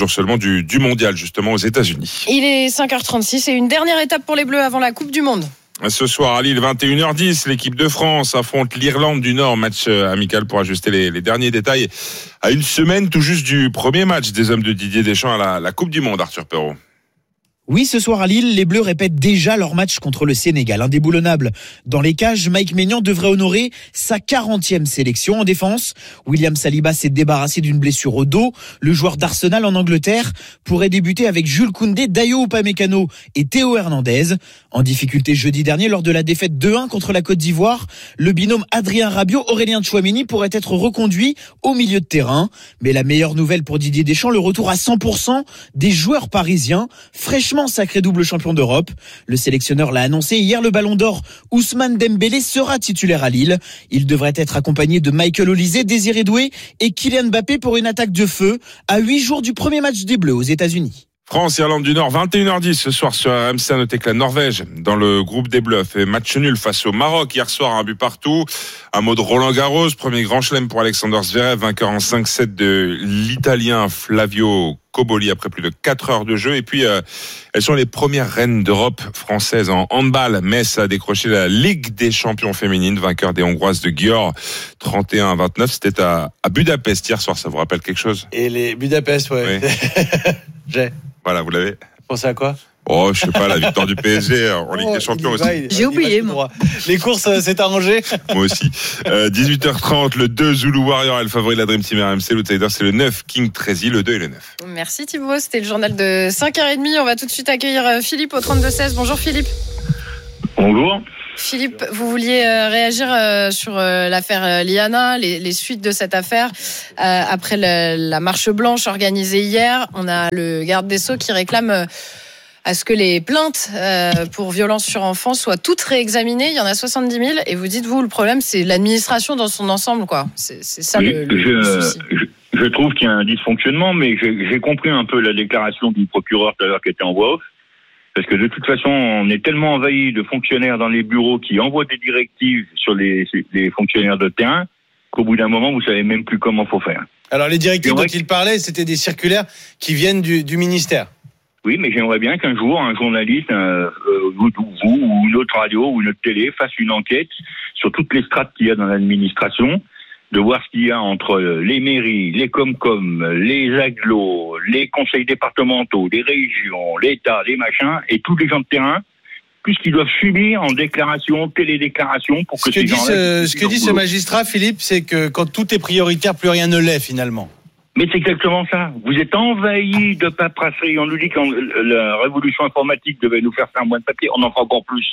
Speaker 21: du mondial, justement, aux États-Unis.
Speaker 10: Il est 5h36 et une dernière étape pour les Bleus avant la Coupe du Monde.
Speaker 21: Ce soir à Lille, 21h10, l'équipe de France affronte l'Irlande du Nord, match amical pour ajuster les derniers détails à une semaine tout juste du premier match des hommes de Didier Deschamps à la Coupe du Monde, Arthur Perrault.
Speaker 27: Oui, ce soir à Lille, les Bleus répètent déjà leur match contre le Sénégal. Indéboulonnable. Dans les cages, Mike Maignan devrait honorer sa 40e sélection en défense. William Saliba s'est débarrassé d'une blessure au dos. Le joueur d'Arsenal en Angleterre pourrait débuter avec Jules Koundé, Dayo Upamecano et Théo Hernandez. En difficulté jeudi dernier lors de la défaite 2-1 contre la Côte d'Ivoire, le binôme Adrien Rabiot-Aurélien Tchouaméni pourrait être reconduit au milieu de terrain. Mais la meilleure nouvelle pour Didier Deschamps, le retour à 100% des joueurs parisiens, fraîchement sacré double champion d'Europe. Le sélectionneur l'a annoncé hier, le Ballon d'Or Ousmane Dembélé sera titulaire à Lille. Il devrait être accompagné de Michael Olise, Désiré Doué et Kylian Mbappé pour une attaque de feu à 8 jours du premier match des Bleus aux États-Unis.
Speaker 21: France, Irlande du Nord, 21h10 ce soir sur RMC. À noter que la Norvège, dans le groupe des Bleus, a fait match nul face au Maroc hier soir, un but partout. Un mot de Roland Garros, premier grand chelem pour Alexander Zverev, vainqueur en 5-7 de l'Italien Flavio Cobolli après plus de 4 heures de jeu. Et puis, elles sont les premières reines d'Europe françaises en handball. Metz a décroché la Ligue des champions féminines, vainqueur des Hongroises de Győr, 31-29. C'était à Budapest hier soir, ça vous rappelle quelque chose ?
Speaker 9: Et les Budapest, ouais.
Speaker 21: Oui. Voilà, vous l'avez.
Speaker 9: Pensez à quoi ?
Speaker 21: Oh, je sais pas, la victoire du PSG en Ligue des Champions aussi.
Speaker 10: J'ai oublié, moi.
Speaker 9: Les courses, c'est arrangé.
Speaker 21: Moi aussi. 18h30, le 2 Zulu Warrior est le favori de la Dream Team RMC. L'outsider, c'est le 9 King Trezy, le 2 et le 9.
Speaker 10: Merci Thibaut, c'était le journal de 5h30. On va tout de suite accueillir Philippe au 32-16. Bonjour Philippe.
Speaker 7: Bonjour.
Speaker 10: Philippe, vous vouliez réagir sur l'affaire Liana, les suites de cette affaire. Après la marche blanche organisée hier, on a le garde des Sceaux qui réclame à ce que les plaintes pour violence sur enfants soient toutes réexaminées. Il y en a 70 000 et vous dites, vous, le problème, c'est l'administration dans son ensemble, quoi. C'est ça le souci.
Speaker 7: Je trouve qu'il y a un dysfonctionnement, mais j'ai compris un peu la déclaration du procureur tout à l'heure qui était en voix off. Parce que de toute façon, on est tellement envahi de fonctionnaires dans les bureaux qui envoient des directives sur les fonctionnaires de terrain qu'au bout d'un moment, vous savez même plus comment faut faire.
Speaker 9: Alors les directives dont il parlait, c'était des circulaires qui viennent du ministère.
Speaker 7: Oui, mais j'aimerais bien qu'un jour, un journaliste, vous ou une autre radio ou une autre télé fasse une enquête sur toutes les strates qu'il y a dans l'administration, de voir ce qu'il y a entre les mairies, les Comcom, les agglos, les conseils départementaux, les régions, l'État, les machins, et tous les gens de terrain, puisqu'ils doivent subir en déclaration, télédéclaration, pour que ces gens-là...
Speaker 9: Ce que dit ce magistrat, Philippe, c'est que quand tout est prioritaire, plus rien ne l'est finalement.
Speaker 7: Mais c'est exactement ça. Vous êtes envahis de paperasserie. On nous dit que la révolution informatique devait nous faire faire moins de papier. On en fera encore plus.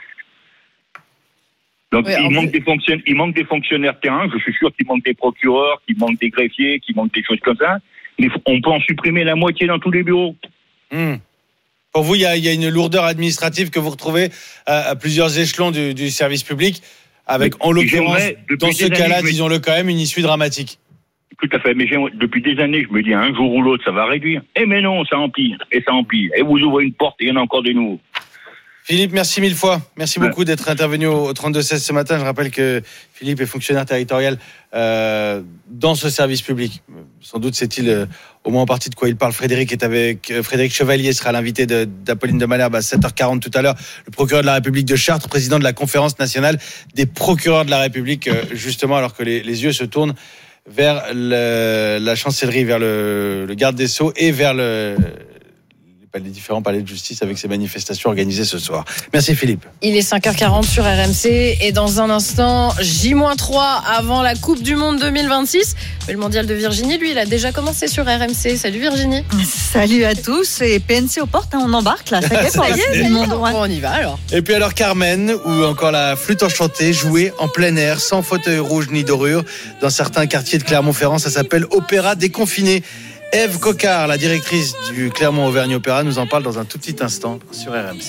Speaker 7: Donc, il manque des fonctionnaires terrain. Je suis sûr qu'il manque des procureurs, qu'il manque des greffiers, qu'il manque des choses comme ça. Mais on peut en supprimer la moitié dans tous les bureaux.
Speaker 9: Pour vous, il y a une lourdeur administrative que vous retrouvez à plusieurs échelons du service public, avec, en l'occurrence, dans ce cas-là, disons-le quand même, une issue dramatique.
Speaker 7: Tout à fait, mais depuis des années, je me dis, un jour ou l'autre, ça va réduire. Mais non, ça empire, et ça empire. Et vous ouvrez une porte, et il y en a encore des nouveaux.
Speaker 9: Philippe, merci mille fois. Merci beaucoup d'être intervenu au 32-16 ce matin. Je rappelle que Philippe est fonctionnaire territorial dans ce service public. Sans doute sait-il au moins en partie de quoi il parle. Frédéric Chevalier sera l'invité d'Apolline de Malherbe à 7h40 tout à l'heure. Le procureur de la République de Chartres, président de la Conférence nationale des procureurs de la République, justement, alors que les yeux se tournent vers la chancellerie, vers le garde des Sceaux et vers les différents palais de justice avec ces manifestations organisées ce soir. Merci Philippe.
Speaker 10: Il est 5h40 sur RMC et dans un instant, J-3 avant la Coupe du Monde 2026. Mais le mondial de Virginie, lui, il a déjà commencé sur RMC. Salut Virginie.
Speaker 11: Salut à tous et PNC aux portes, on embarque là. Ça y est,
Speaker 10: on y va alors.
Speaker 9: Et puis alors Carmen ou encore la flûte enchantée jouée en plein air, sans fauteuil rouge ni dorure. Dans certains quartiers de Clermont-Ferrand, ça s'appelle Opéra déconfiné. Ève Coquard, la directrice du Clermont-Auvergne Opéra, nous en parle dans un tout petit instant sur RMC.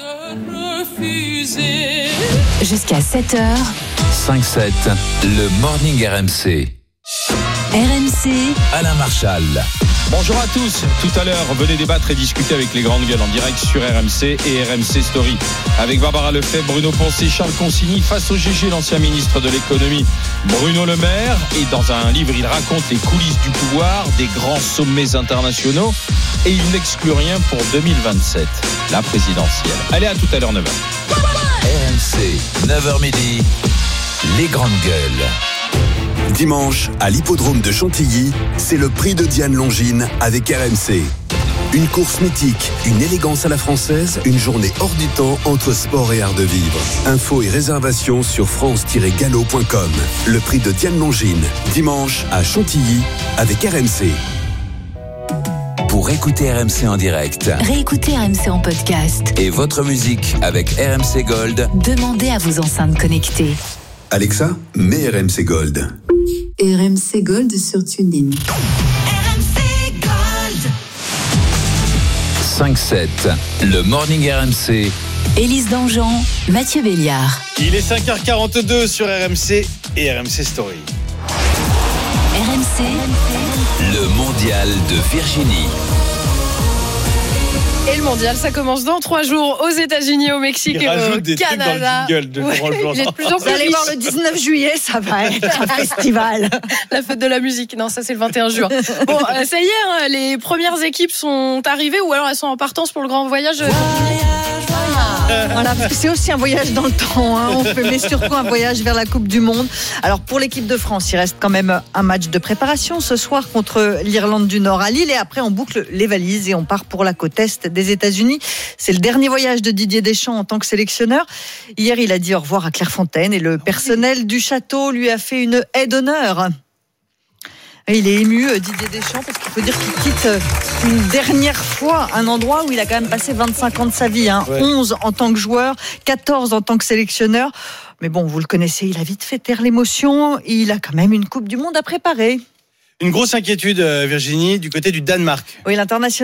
Speaker 2: Jusqu'à 7h.
Speaker 1: 5-7, le Morning RMC.
Speaker 2: RMC.
Speaker 1: Alain Marchal.
Speaker 12: Bonjour à tous. Tout à l'heure, venez débattre et discuter avec les grandes gueules en direct sur RMC et RMC Story. Avec Barbara Lefebvre, Bruno Poncet, Charles Consigny, face au GG, l'ancien ministre de l'économie, Bruno Le Maire. Et dans un livre, il raconte les coulisses du pouvoir, des grands sommets internationaux. Et il n'exclut rien pour 2027, la présidentielle. Allez, à tout à l'heure, 9h.
Speaker 1: RMC, 9h midi, les grandes gueules.
Speaker 16: Dimanche, à l'hippodrome de Chantilly, c'est le prix de Diane Longines avec RMC. Une course mythique, une élégance à la française, une journée hors du temps entre sport et art de vivre. Infos et réservations sur france-galop.com. Le prix de Diane Longines, dimanche à Chantilly avec RMC.
Speaker 1: Pour écouter RMC en direct,
Speaker 2: Réécoutez RMC en podcast.
Speaker 1: et votre musique avec RMC Gold,
Speaker 2: Demandez à vos enceintes connectées.
Speaker 16: Alexa, mets RMC Gold.
Speaker 13: RMC Gold sur TuneIn.
Speaker 1: 5-7, le Morning RMC.
Speaker 2: Élise Dangean, Mathieu Béliard.
Speaker 9: Il est 5h42 sur RMC et RMC Story.
Speaker 2: RMC.
Speaker 1: Le mondial de Virginie.
Speaker 10: Et le mondial, ça commence dans 3 jours aux États-Unis, au Mexique et au Canada.
Speaker 9: Il est de plus en
Speaker 10: Vous
Speaker 11: allez voir le 19 juillet, ça va être un festival.
Speaker 10: La fête de la musique. Non, ça c'est le 21 juin. Bon, ça y est, hein, les premières équipes sont arrivées ou alors elles sont en partance pour le grand voyage.
Speaker 11: Voilà, parce que c'est aussi un voyage dans le temps, hein. Mais surtout un voyage vers la Coupe du Monde. Alors pour l'équipe de France, il reste quand même un match de préparation ce soir contre l'Irlande du Nord à Lille, et après on boucle les valises et on part pour la côte est des États-Unis. C'est le dernier voyage de Didier Deschamps en tant que sélectionneur. Hier, il a dit au revoir à Clairefontaine et le personnel du château lui a fait une haie d'honneur. Il est ému, Didier Deschamps, parce qu'il faut dire qu'il quitte une dernière fois un endroit où il a quand même passé 25 ans de sa vie. 11 en tant que joueur, 14 en tant que sélectionneur. Mais bon, vous le connaissez, il a vite fait taire l'émotion. Il a quand même une Coupe du Monde à préparer.
Speaker 9: Une grosse inquiétude, Virginie, du côté du Danemark.
Speaker 11: Oui, l'international